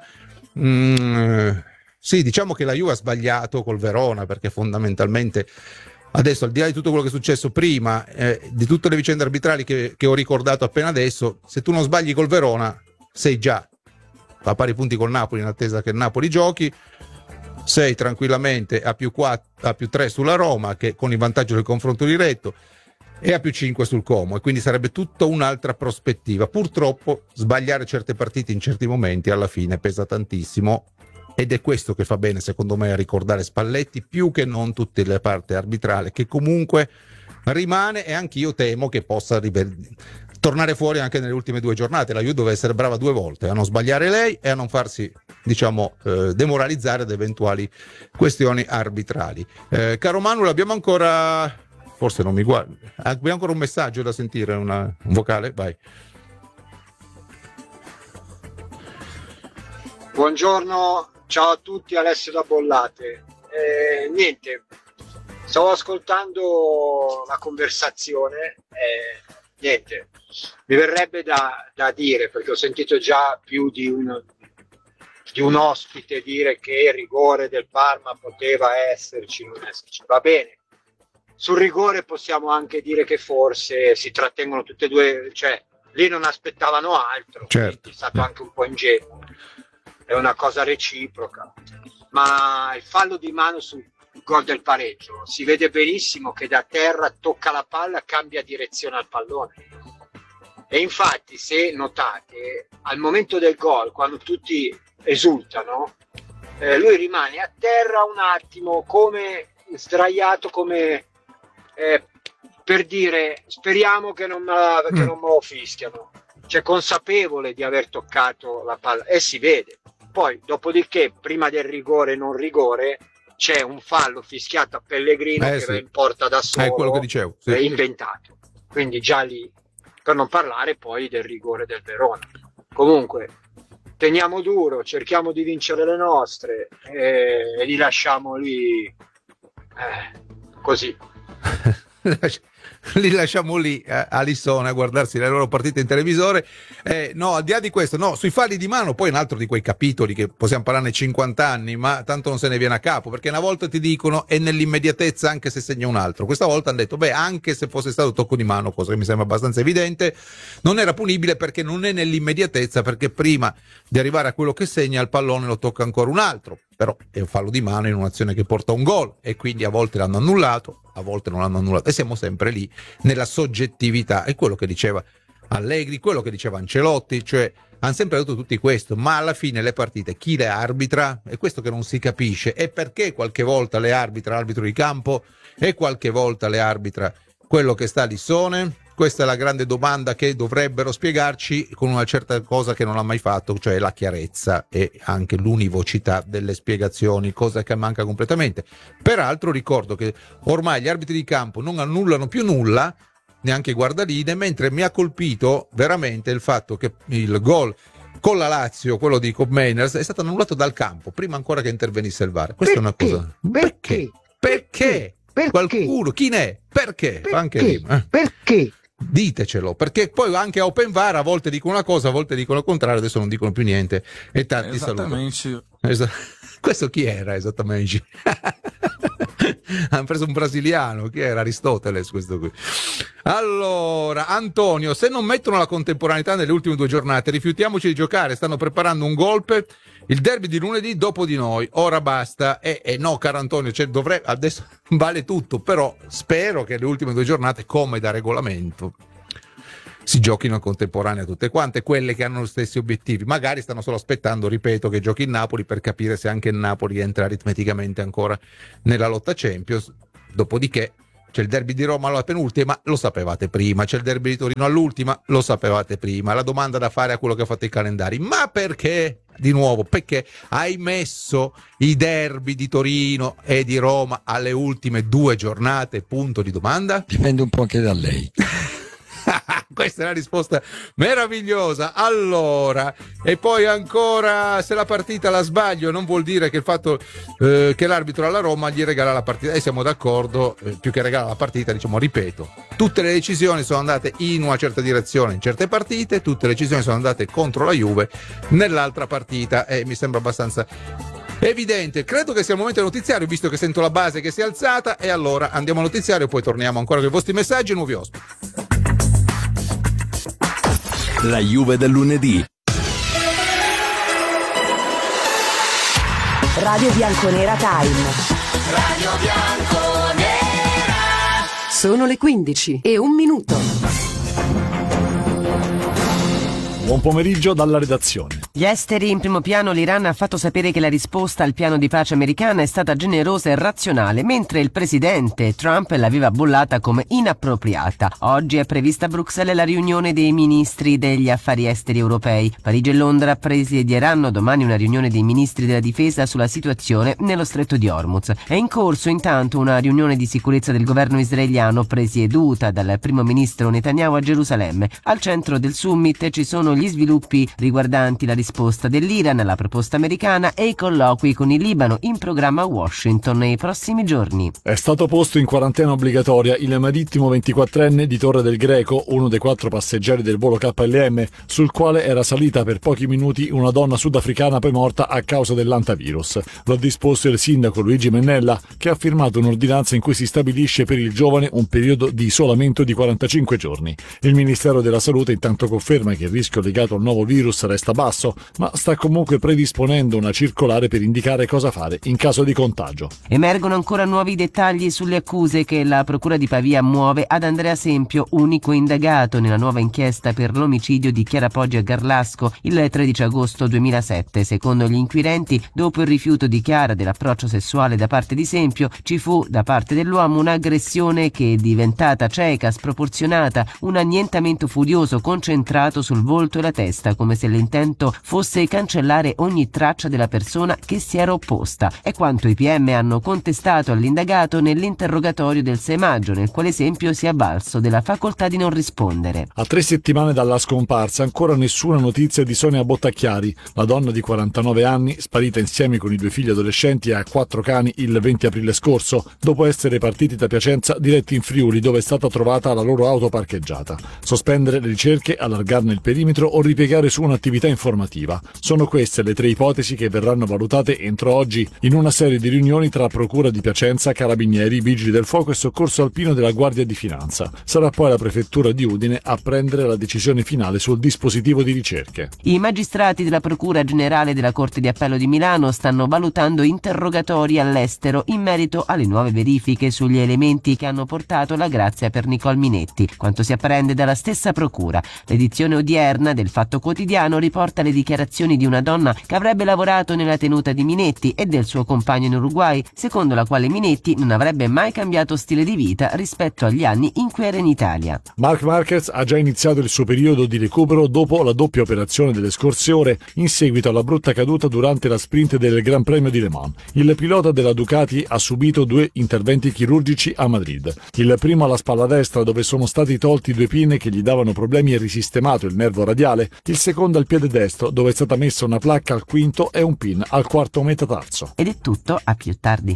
Sì, diciamo che la Juve ha sbagliato col Verona, perché fondamentalmente adesso, al di là di tutto quello che è successo prima, di tutte le vicende arbitrali che ho ricordato appena adesso, se tu non sbagli col Verona sei già a pari punti col Napoli, in attesa che il Napoli giochi, sei tranquillamente a più 3 sulla Roma, che con il vantaggio del confronto diretto, e a più 5 sul Como, e quindi sarebbe tutta un'altra prospettiva. Purtroppo sbagliare certe partite in certi momenti alla fine pesa tantissimo, ed è questo che fa bene secondo me a ricordare Spalletti, più che non tutte le parti arbitrali, che comunque rimane, e anch'io temo che possa tornare fuori anche nelle ultime 2 giornate. La Juve deve essere brava 2 volte, a non sbagliare lei e a non farsi, diciamo, demoralizzare da eventuali questioni arbitrali. Caro Manuel, abbiamo ancora, forse non mi guardi, abbiamo ancora un messaggio da sentire, un vocale, vai. Buongiorno, ciao a tutti, Alessio da Bollate. Niente, stavo ascoltando la conversazione, niente, mi verrebbe da dire, perché ho sentito già più di un ospite dire che il rigore del Parma poteva esserci, non esserci. Va bene, sul rigore possiamo anche dire che forse si trattengono tutte e due, cioè lì non aspettavano altro, certo. È stato anche un po' ingenuo, è una cosa reciproca, ma il fallo di mano sul gol del pareggio si vede benissimo che da terra tocca la palla, cambia direzione al pallone. E infatti, se notate, al momento del gol, quando tutti esultano, lui rimane a terra un attimo, come sdraiato, come per dire speriamo che non me lo fischiano, cioè consapevole di aver toccato la palla, e si vede. Poi, dopodiché, prima del rigore non rigore, c'è un fallo fischiato a Pellegrino che va in porta da solo, è quello che dicevo, sì. Inventato. Quindi già lì, per non parlare poi del rigore del Verona. Comunque teniamo duro, cerchiamo di vincere le nostre e li lasciamo lì così. Li lasciamo lì a Lissone a guardarsi le loro partite in televisore. No, al di là di questo, no, sui falli di mano poi è un altro di quei capitoli che possiamo parlarne 50 anni, ma tanto non se ne viene a capo, perché una volta ti dicono è nell'immediatezza anche se segna un altro. Questa volta hanno detto anche se fosse stato tocco di mano, cosa che mi sembra abbastanza evidente, non era punibile perché non è nell'immediatezza, perché prima di arrivare a quello che segna il pallone lo tocca ancora un altro. Però è un fallo di mano in un'azione che porta a un gol, e quindi a volte l'hanno annullato, a volte non l'hanno annullato, e siamo sempre lì nella soggettività. È quello che diceva Allegri, quello che diceva Ancelotti, cioè hanno sempre detto tutti questo, ma alla fine le partite chi le arbitra? È questo che non si capisce, e perché qualche volta le arbitra l'arbitro di campo e qualche volta le arbitra quello che sta a Lissone? Questa è la grande domanda che dovrebbero spiegarci, con una certa cosa che non ha mai fatto, cioè la chiarezza e anche l'univocità delle spiegazioni, cosa che manca completamente. Peraltro ricordo che ormai gli arbitri di campo non annullano più nulla, neanche guardaline, mentre mi ha colpito veramente il fatto che il gol con la Lazio, quello di Cobb Mainers, è stato annullato dal campo prima ancora che intervenisse il VAR. Questa è una cosa. Perché? Qualcuno, chi ne è? Perché? Anche lì. Perché? Ditecelo, perché poi anche a Open VAR a volte dicono una cosa, a volte dicono il contrario, adesso non dicono più niente. E tanti saluti. Questo chi era esattamente? Hanno preso un brasiliano, chi era? Aristoteles, questo qui. Allora, Antonio, se non mettono la contemporaneità nelle ultime 2 giornate, rifiutiamoci di giocare, stanno preparando un golpe, il derby di lunedì dopo di noi, ora basta. No, caro Antonio, adesso vale tutto, però spero che le ultime 2 giornate, come da regolamento, si giochino in contemporanea tutte quante, quelle che hanno gli stessi obiettivi. Magari stanno solo aspettando, ripeto, che giochi il Napoli per capire se anche il Napoli entra aritmeticamente ancora nella lotta Champions. Dopodiché c'è il derby di Roma alla penultima, lo sapevate prima, c'è il derby di Torino all'ultima, lo sapevate prima. La domanda da fare a quello che ha fatto i calendari: ma perché? Di nuovo, perché hai messo i derby di Torino e di Roma alle ultime 2 giornate? Punto di domanda. Dipende un po' anche da lei. Questa è una risposta meravigliosa. Allora, e poi ancora, se la partita la sbaglio non vuol dire che il fatto che l'arbitro alla Roma gli regala la partita, e siamo d'accordo, più che regala la partita, diciamo, ripeto, tutte le decisioni sono andate in una certa direzione in certe partite, tutte le decisioni sono andate contro la Juve nell'altra partita, e mi sembra abbastanza evidente. Credo che sia il momento del notiziario, visto che sento la base che si è alzata, e allora andiamo al notiziario, poi torniamo ancora con i vostri messaggi e nuovi ospiti. La Juve del lunedì. Radio Bianconera Time. Radio Bianconera. Sono le 15:01. Buon pomeriggio dalla redazione. Gli esteri in primo piano. L'Iran ha fatto sapere che la risposta al piano di pace americana è stata generosa e razionale, mentre il presidente Trump l'aveva bollata come inappropriata. Oggi è prevista a Bruxelles la riunione dei ministri degli affari esteri europei. Parigi e Londra presiedieranno domani una riunione dei ministri della difesa sulla situazione nello stretto di Hormuz. È in corso intanto una riunione di sicurezza del governo israeliano presieduta dal primo ministro Netanyahu a Gerusalemme. Al centro del summit ci sono gli sviluppi riguardanti la risposta dell'Iran alla proposta americana e i colloqui con il Libano in programma a Washington nei prossimi giorni. È stato posto in quarantena obbligatoria il marittimo 24enne di Torre del Greco, uno dei 4 passeggeri del volo KLM, sul quale era salita per pochi minuti una donna sudafricana poi morta a causa dell'antivirus. Lo ha disposto il sindaco Luigi Mennella, che ha firmato un'ordinanza in cui si stabilisce per il giovane un periodo di isolamento di 45 giorni. Il Ministero della Salute intanto conferma che il rischio legato al nuovo virus resta basso, ma sta comunque predisponendo una circolare per indicare cosa fare in caso di contagio. Emergono ancora nuovi dettagli sulle accuse che la Procura di Pavia muove ad Andrea Sempio, unico indagato nella nuova inchiesta per l'omicidio di Chiara Poggi a Garlasco il 13 agosto 2007. Secondo gli inquirenti, dopo il rifiuto di Chiara dell'approccio sessuale da parte di Sempio, ci fu da parte dell'uomo un'aggressione che è diventata cieca, sproporzionata, un annientamento furioso concentrato sul volto e la testa, come se l'intento fosse cancellare ogni traccia della persona che si era opposta. È quanto i PM hanno contestato all'indagato nell'interrogatorio del 6 maggio, nel quale Sempio si è avvalso della facoltà di non rispondere. A 3 settimane dalla scomparsa, ancora nessuna notizia di Sonia Bottacchiari, la donna di 49 anni, sparita insieme con i 2 figli adolescenti e 4 cani il 20 aprile scorso, dopo essere partiti da Piacenza diretti in Friuli, dove è stata trovata la loro auto parcheggiata. Sospendere le ricerche, allargarne il perimetro o ripiegare su un'attività informativa. Sono queste le 3 ipotesi che verranno valutate entro oggi in una serie di riunioni tra Procura di Piacenza, Carabinieri, Vigili del Fuoco e Soccorso Alpino della Guardia di Finanza. Sarà poi la Prefettura di Udine a prendere la decisione finale sul dispositivo di ricerche. I magistrati della Procura Generale della Corte di Appello di Milano stanno valutando interrogatori all'estero in merito alle nuove verifiche sugli elementi che hanno portato la grazia per Nicole Minetti. Quanto si apprende dalla stessa Procura, l'edizione odierna del Fatto Quotidiano riporta le dichiarazioni di una donna che avrebbe lavorato nella tenuta di Minetti e del suo compagno in Uruguay, secondo la quale Minetti non avrebbe mai cambiato stile di vita rispetto agli anni in cui era in Italia. Marc Marquez ha già iniziato il suo periodo di recupero dopo la doppia operazione delle scorse ore in seguito alla brutta caduta durante la sprint del Gran Premio di Le Mans. Il pilota della Ducati ha subito 2 interventi chirurgici a Madrid. Il primo alla spalla destra, dove sono stati tolti 2 pinne che gli davano problemi e risistemato il nervo radiale, il secondo al piede destro, destro, dove è stata messa una placca al quinto e un pin al quarto metatarso. Ed è tutto, a più tardi.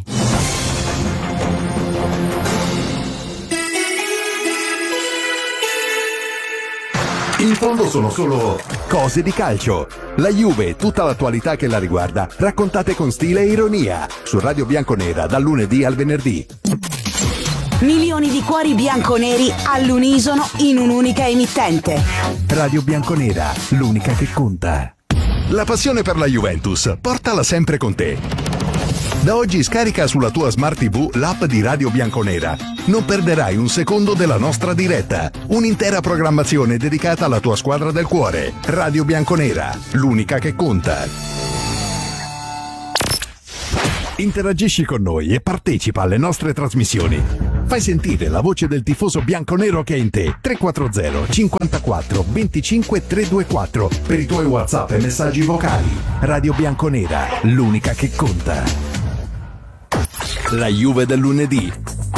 In fondo sono solo cose di calcio. La Juve e tutta l'attualità che la riguarda, raccontate con stile e ironia, su Radio Bianconera dal lunedì al venerdì. Milioni di cuori bianconeri all'unisono in un'unica emittente. Radio Bianconera, l'unica che conta. La passione per la Juventus, portala sempre con te. Da oggi scarica sulla tua Smart TV l'app di Radio Bianconera. Non perderai un secondo della nostra diretta. Un'intera programmazione dedicata alla tua squadra del cuore. Radio Bianconera, l'unica che conta. Interagisci con noi e partecipa alle nostre trasmissioni. Fai sentire la voce del tifoso bianconero che è in te. 340 54 25 324 per i tuoi WhatsApp e messaggi vocali. Radio Bianconera, l'unica che conta. La Juve del lunedì.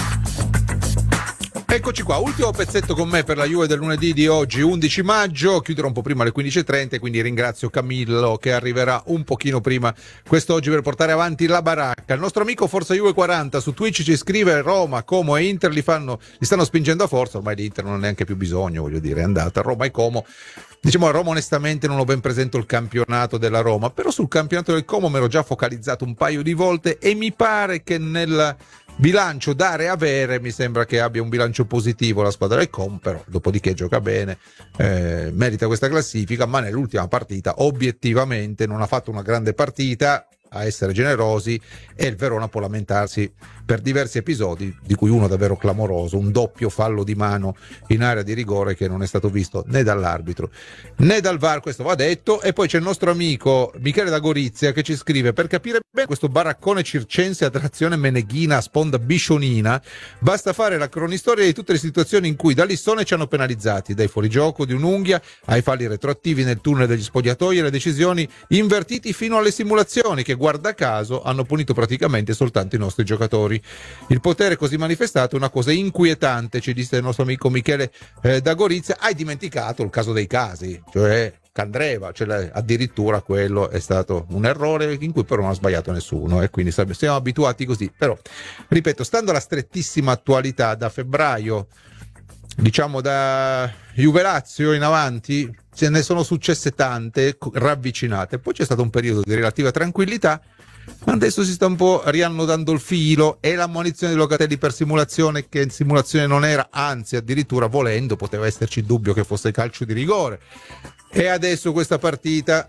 Eccoci qua, ultimo pezzetto con me per la Juve del lunedì di oggi, 11 maggio, chiuderò un po' prima alle 15:30, quindi ringrazio Camillo che arriverà un pochino prima quest'oggi per portare avanti la baracca. Il nostro amico Forza Juve 40 su Twitch ci scrive: Roma, Como e Inter li stanno spingendo a forza, ormai di Inter non ha neanche più bisogno, voglio dire, è andata. Roma e Como, diciamo, a Roma onestamente non ho ben presente il campionato della Roma, però sul campionato del Como mi ero già focalizzato un paio di volte e mi pare che nel bilancio dare e avere mi sembra che abbia un bilancio positivo la squadra del Como, però dopodiché gioca bene, merita questa classifica, ma nell'ultima partita obiettivamente non ha fatto una grande partita, a essere generosi, e il Verona può lamentarsi per diversi episodi, di cui uno davvero clamoroso, un doppio fallo di mano in area di rigore che non è stato visto né dall'arbitro né dal VAR, questo va detto. E poi c'è il nostro amico Michele da Gorizia che ci scrive: per capire bene questo baraccone circense a trazione meneghina a sponda biscionina basta fare la cronistoria di tutte le situazioni in cui da Lissone ci hanno penalizzati, dai fuorigioco di un'unghia ai falli retroattivi nel tunnel degli spogliatoi e le decisioni invertiti fino alle simulazioni che, guarda caso, hanno punito praticamente soltanto i nostri giocatori. Il potere così manifestato è una cosa inquietante, ci disse il nostro amico Michele da Gorizia. Hai dimenticato il caso dei casi, cioè Candreva, cioè addirittura quello è stato un errore in cui però non ha sbagliato nessuno, e quindi siamo abituati così. Però ripeto, stando alla strettissima attualità, da febbraio, diciamo da Juve-Lazio in avanti, ce ne sono successe tante ravvicinate, poi c'è stato un periodo di relativa tranquillità, ma adesso si sta un po' riannodando il filo, e l'ammonizione di Locatelli per simulazione, che in simulazione non era, anzi addirittura volendo poteva esserci il dubbio che fosse calcio di rigore, e adesso questa partita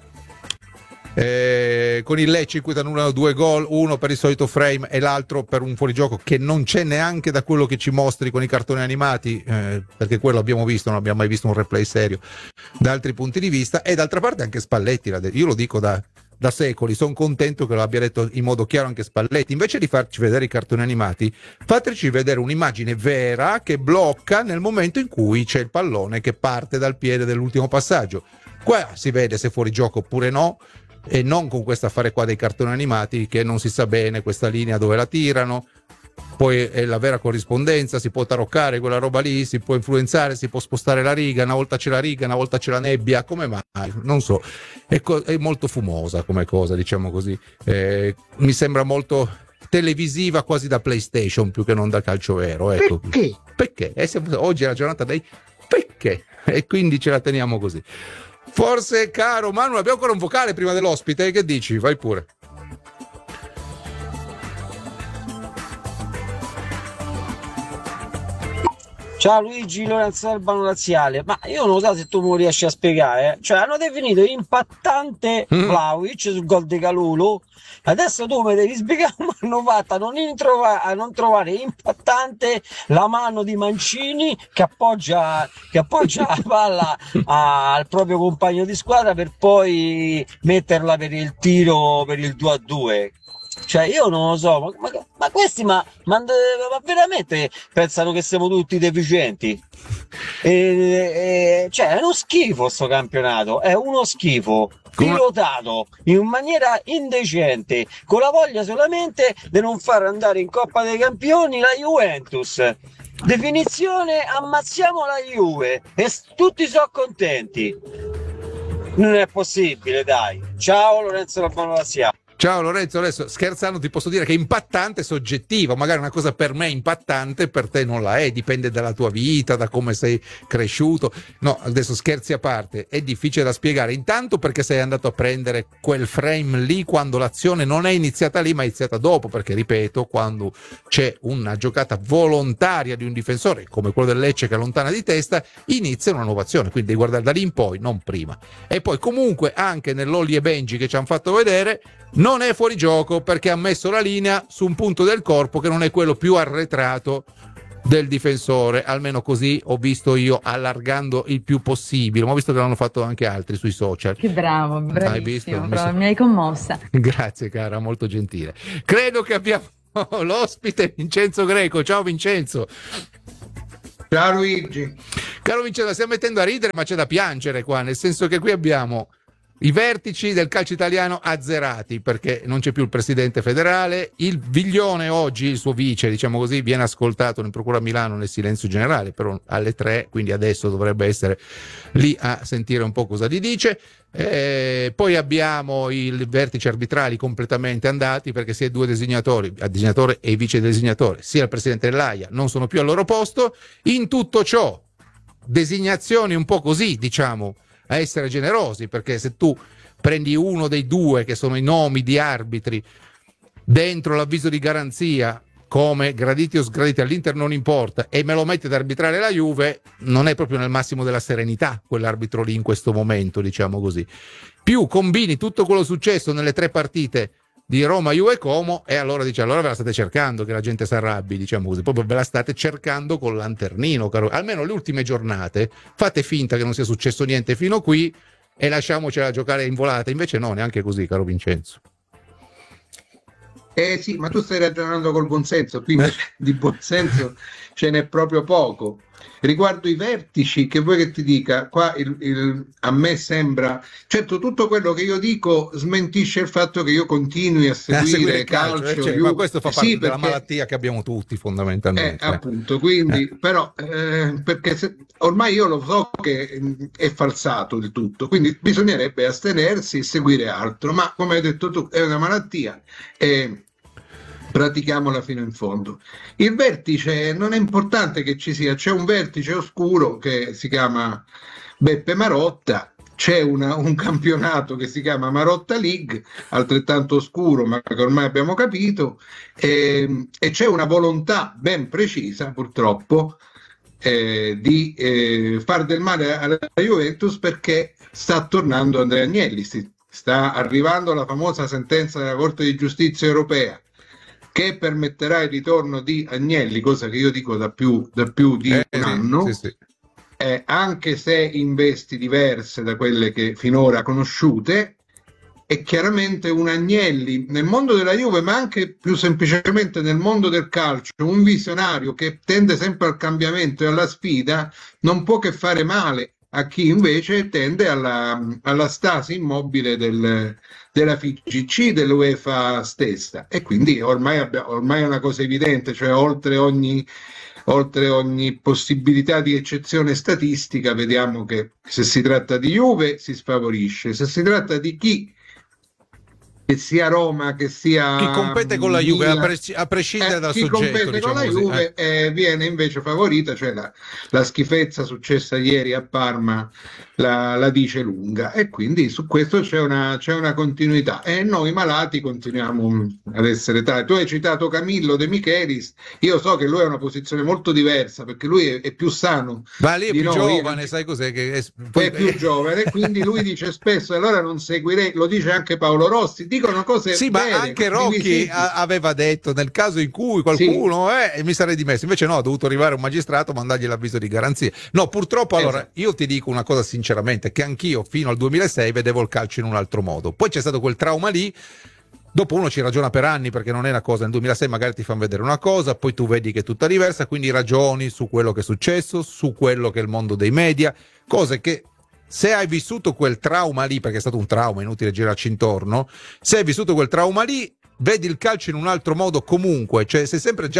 con il Lecce in cui ti annullano 2 gol, uno per il solito frame e l'altro per un fuorigioco che non c'è neanche da quello che ci mostri con i cartoni animati, perché quello abbiamo visto, non abbiamo mai visto un replay serio da altri punti di vista. E d'altra parte anche Spalletti, io lo dico da secoli, sono contento che lo abbia detto in modo chiaro anche Spalletti: invece di farci vedere i cartoni animati, fateci vedere un'immagine vera che blocca nel momento in cui c'è il pallone che parte dal piede dell'ultimo passaggio. Qua si vede se è fuori gioco oppure no, e non con questo affare qua dei cartoni animati che non si sa bene questa linea dove la tirano. Poi è la vera corrispondenza, si può taroccare quella roba lì, si può influenzare, si può spostare la riga, una volta c'è la riga, una volta c'è la nebbia, come mai? Non so, è molto fumosa come cosa, diciamo così, mi sembra molto televisiva, quasi da PlayStation più che non da calcio vero, ecco. Perché? Oggi è la giornata dei perché, e quindi ce la teniamo così. Forse, caro Manu, abbiamo ancora un vocale prima dell'ospite, che dici? Vai pure. Ciao Luigi, Lorenzo Albano Laziale. Ma io non so se tu mi riesci a spiegare, cioè hanno definito impattante Vlahovic sul gol di Calulu, adesso tu mi devi spiegare come hanno fatto a non trovare impattante la mano di Mancini che appoggia la palla al proprio compagno di squadra per poi metterla per il tiro per il 2-2. Cioè io non lo so, ma questi ma veramente pensano che siamo tutti deficienti? Cioè è uno schifo sto campionato, è uno schifo, pilotato in maniera indecente, con la voglia solamente di non far andare in Coppa dei Campioni la Juventus. Definizione: ammazziamo la Juve e tutti sono contenti. Non è possibile, dai. Ciao Lorenzo Albano Laziale. Ciao Lorenzo, adesso scherzando ti posso dire che impattante è soggettivo, magari una cosa per me è impattante, per te non la è, dipende dalla tua vita, da come sei cresciuto. No, adesso scherzi a parte, è difficile da spiegare, intanto perché sei andato a prendere quel frame lì quando l'azione non è iniziata lì ma è iniziata dopo, perché ripeto, quando c'è una giocata volontaria di un difensore come quello del Lecce che allontana di testa, inizia una nuova azione, quindi devi guardare da lì in poi, non prima. E poi comunque anche nell'Olli e Benji che ci hanno fatto vedere non è fuori gioco, perché ha messo la linea su un punto del corpo che non è quello più arretrato del difensore, almeno così ho visto io, allargando il più possibile, ma ho visto che l'hanno fatto anche altri sui social. Che bravo, bravissimo, mi hai commossa. Grazie cara, molto gentile. Credo che abbiamo l'ospite Vincenzo Greco. Ciao Vincenzo. Ciao Luigi. Caro Vincenzo, la stiamo mettendo a ridere ma c'è da piangere qua, nel senso che qui abbiamo i vertici del calcio italiano azzerati, perché non c'è più il presidente federale, il Viglione oggi, il suo vice, diciamo così, viene ascoltato in procura a Milano nel silenzio generale, però alle 3, quindi adesso dovrebbe essere lì a sentire un po' cosa gli dice. Poi abbiamo i vertici arbitrali completamente andati, perché sia i due designatori, il designatore e il vice designatore, sia il presidente dell'AIA, non sono più al loro posto. In tutto ciò, designazioni un po' così, diciamo, a essere generosi, perché se tu prendi uno dei due che sono i nomi di arbitri dentro l'avviso di garanzia come graditi o sgraditi, all'Inter non importa, e me lo metti ad arbitrare la Juve, non è proprio nel massimo della serenità quell'arbitro lì in questo momento, diciamo così. Più combini tutto quello successo nelle 3 partite di Roma, Juve e Como, e allora dice, allora ve la state cercando che la gente si arrabbi, diciamo così, proprio ve la state cercando col lanternino, caro. Almeno le ultime giornate fate finta che non sia successo niente fino qui e lasciamocela giocare in volata, invece no, neanche così, caro Vincenzo. Sì, ma tu stai ragionando col buonsenso, qui di buonsenso ce n'è proprio poco. Riguardo i vertici, che vuoi che ti dica, qua a me sembra, certo tutto quello che io dico smentisce il fatto che io continui a seguire calcio, ma questo fa parte della malattia che abbiamo tutti fondamentalmente. Appunto, quindi però perché ormai io lo so che è falsato il tutto, quindi bisognerebbe astenersi e seguire altro, ma come hai detto tu è una malattia e pratichiamola fino in fondo. Il vertice non è importante che ci sia, c'è un vertice oscuro che si chiama Beppe Marotta, c'è un campionato che si chiama Marotta League, altrettanto oscuro ma che ormai abbiamo capito, e c'è una volontà ben precisa purtroppo di far del male alla Juventus, perché sta tornando Andrea Agnelli, sta arrivando la famosa sentenza della Corte di Giustizia europea che permetterà il ritorno di Agnelli, cosa che io dico da più di un anno, sì. Anche se in vesti diverse da quelle che finora conosciute, e chiaramente un Agnelli nel mondo della Juve, ma anche più semplicemente nel mondo del calcio, un visionario che tende sempre al cambiamento e alla sfida, non può che fare male a chi invece tende alla stasi immobile della FIGC, dell'UEFA stessa, e quindi ormai è una cosa evidente, cioè oltre ogni possibilità di eccezione statistica vediamo che se si tratta di Juve si sfavorisce, se si tratta di chi, che sia Roma, che sia chi compete con la Juve, a prescindere dal chi soggetto, compete diciamo con la Juve viene invece favorita, cioè la schifezza successa ieri a Parma la dice lunga, e quindi su questo c'è una continuità, e noi malati continuiamo ad essere tali. Tu hai citato Camillo De Michelis, io so che lui ha una posizione molto diversa perché lui è più sano, ma lì è più noi, giovane, sai cos'è che è più giovane, quindi lui dice spesso allora non seguirei, lo dice anche Paolo Rossi, dicono cose sì, bene, ma anche Rocchi aveva detto nel caso in cui qualcuno mi sarei dimesso, invece no, ha dovuto arrivare un magistrato, mandargli l'avviso di garanzia. No, purtroppo allora io ti dico una cosa sinceramente, che anch'io fino al 2006 vedevo il calcio in un altro modo, poi c'è stato quel trauma lì, dopo uno ci ragiona per anni perché non è una cosa, nel 2006 magari ti fanno vedere una cosa, poi tu vedi che è tutta diversa, quindi ragioni su quello che è successo, su quello che è il mondo dei media, cose che se hai vissuto quel trauma lì, perché è stato un trauma, inutile girarci intorno, se hai vissuto quel trauma lì, vedi il calcio in un altro modo comunque, cioè sei sempre già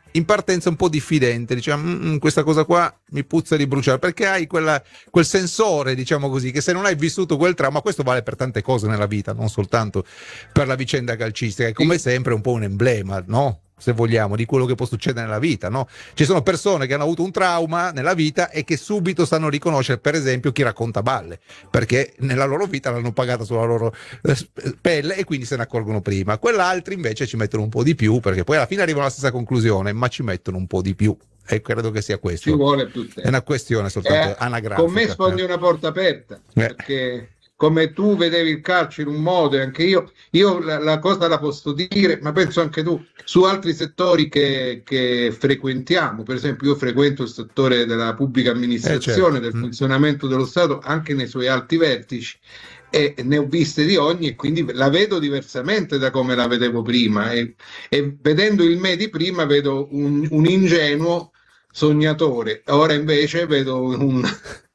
in partenza un po' diffidente, diciamo questa cosa qua mi puzza di bruciare, perché hai quel sensore, diciamo così, che se non hai vissuto quel trauma, questo vale per tante cose nella vita, non soltanto per la vicenda calcistica, è come sempre un po' un emblema, no? Se vogliamo, di quello che può succedere nella vita, no? Ci sono persone che hanno avuto un trauma nella vita e che subito sanno riconoscere, per esempio, chi racconta balle, perché nella loro vita l'hanno pagata sulla loro pelle e quindi se ne accorgono prima. Quell'altri invece ci mettono un po' di più, perché poi alla fine arrivano alla stessa conclusione, ma ci mettono un po' di più. E credo che sia questo. Ci vuole più tempo. È una questione soltanto anagrafica. Con me sfondi una porta aperta, perché come tu vedevi il calcio in un modo e anche io la cosa la posso dire, ma penso anche tu, su altri settori che frequentiamo. Per esempio io frequento il settore della pubblica amministrazione, del funzionamento dello Stato anche nei suoi alti vertici, e ne ho viste di ogni, e quindi la vedo diversamente da come la vedevo prima, e vedendo il me di prima vedo un ingenuo sognatore, ora invece vedo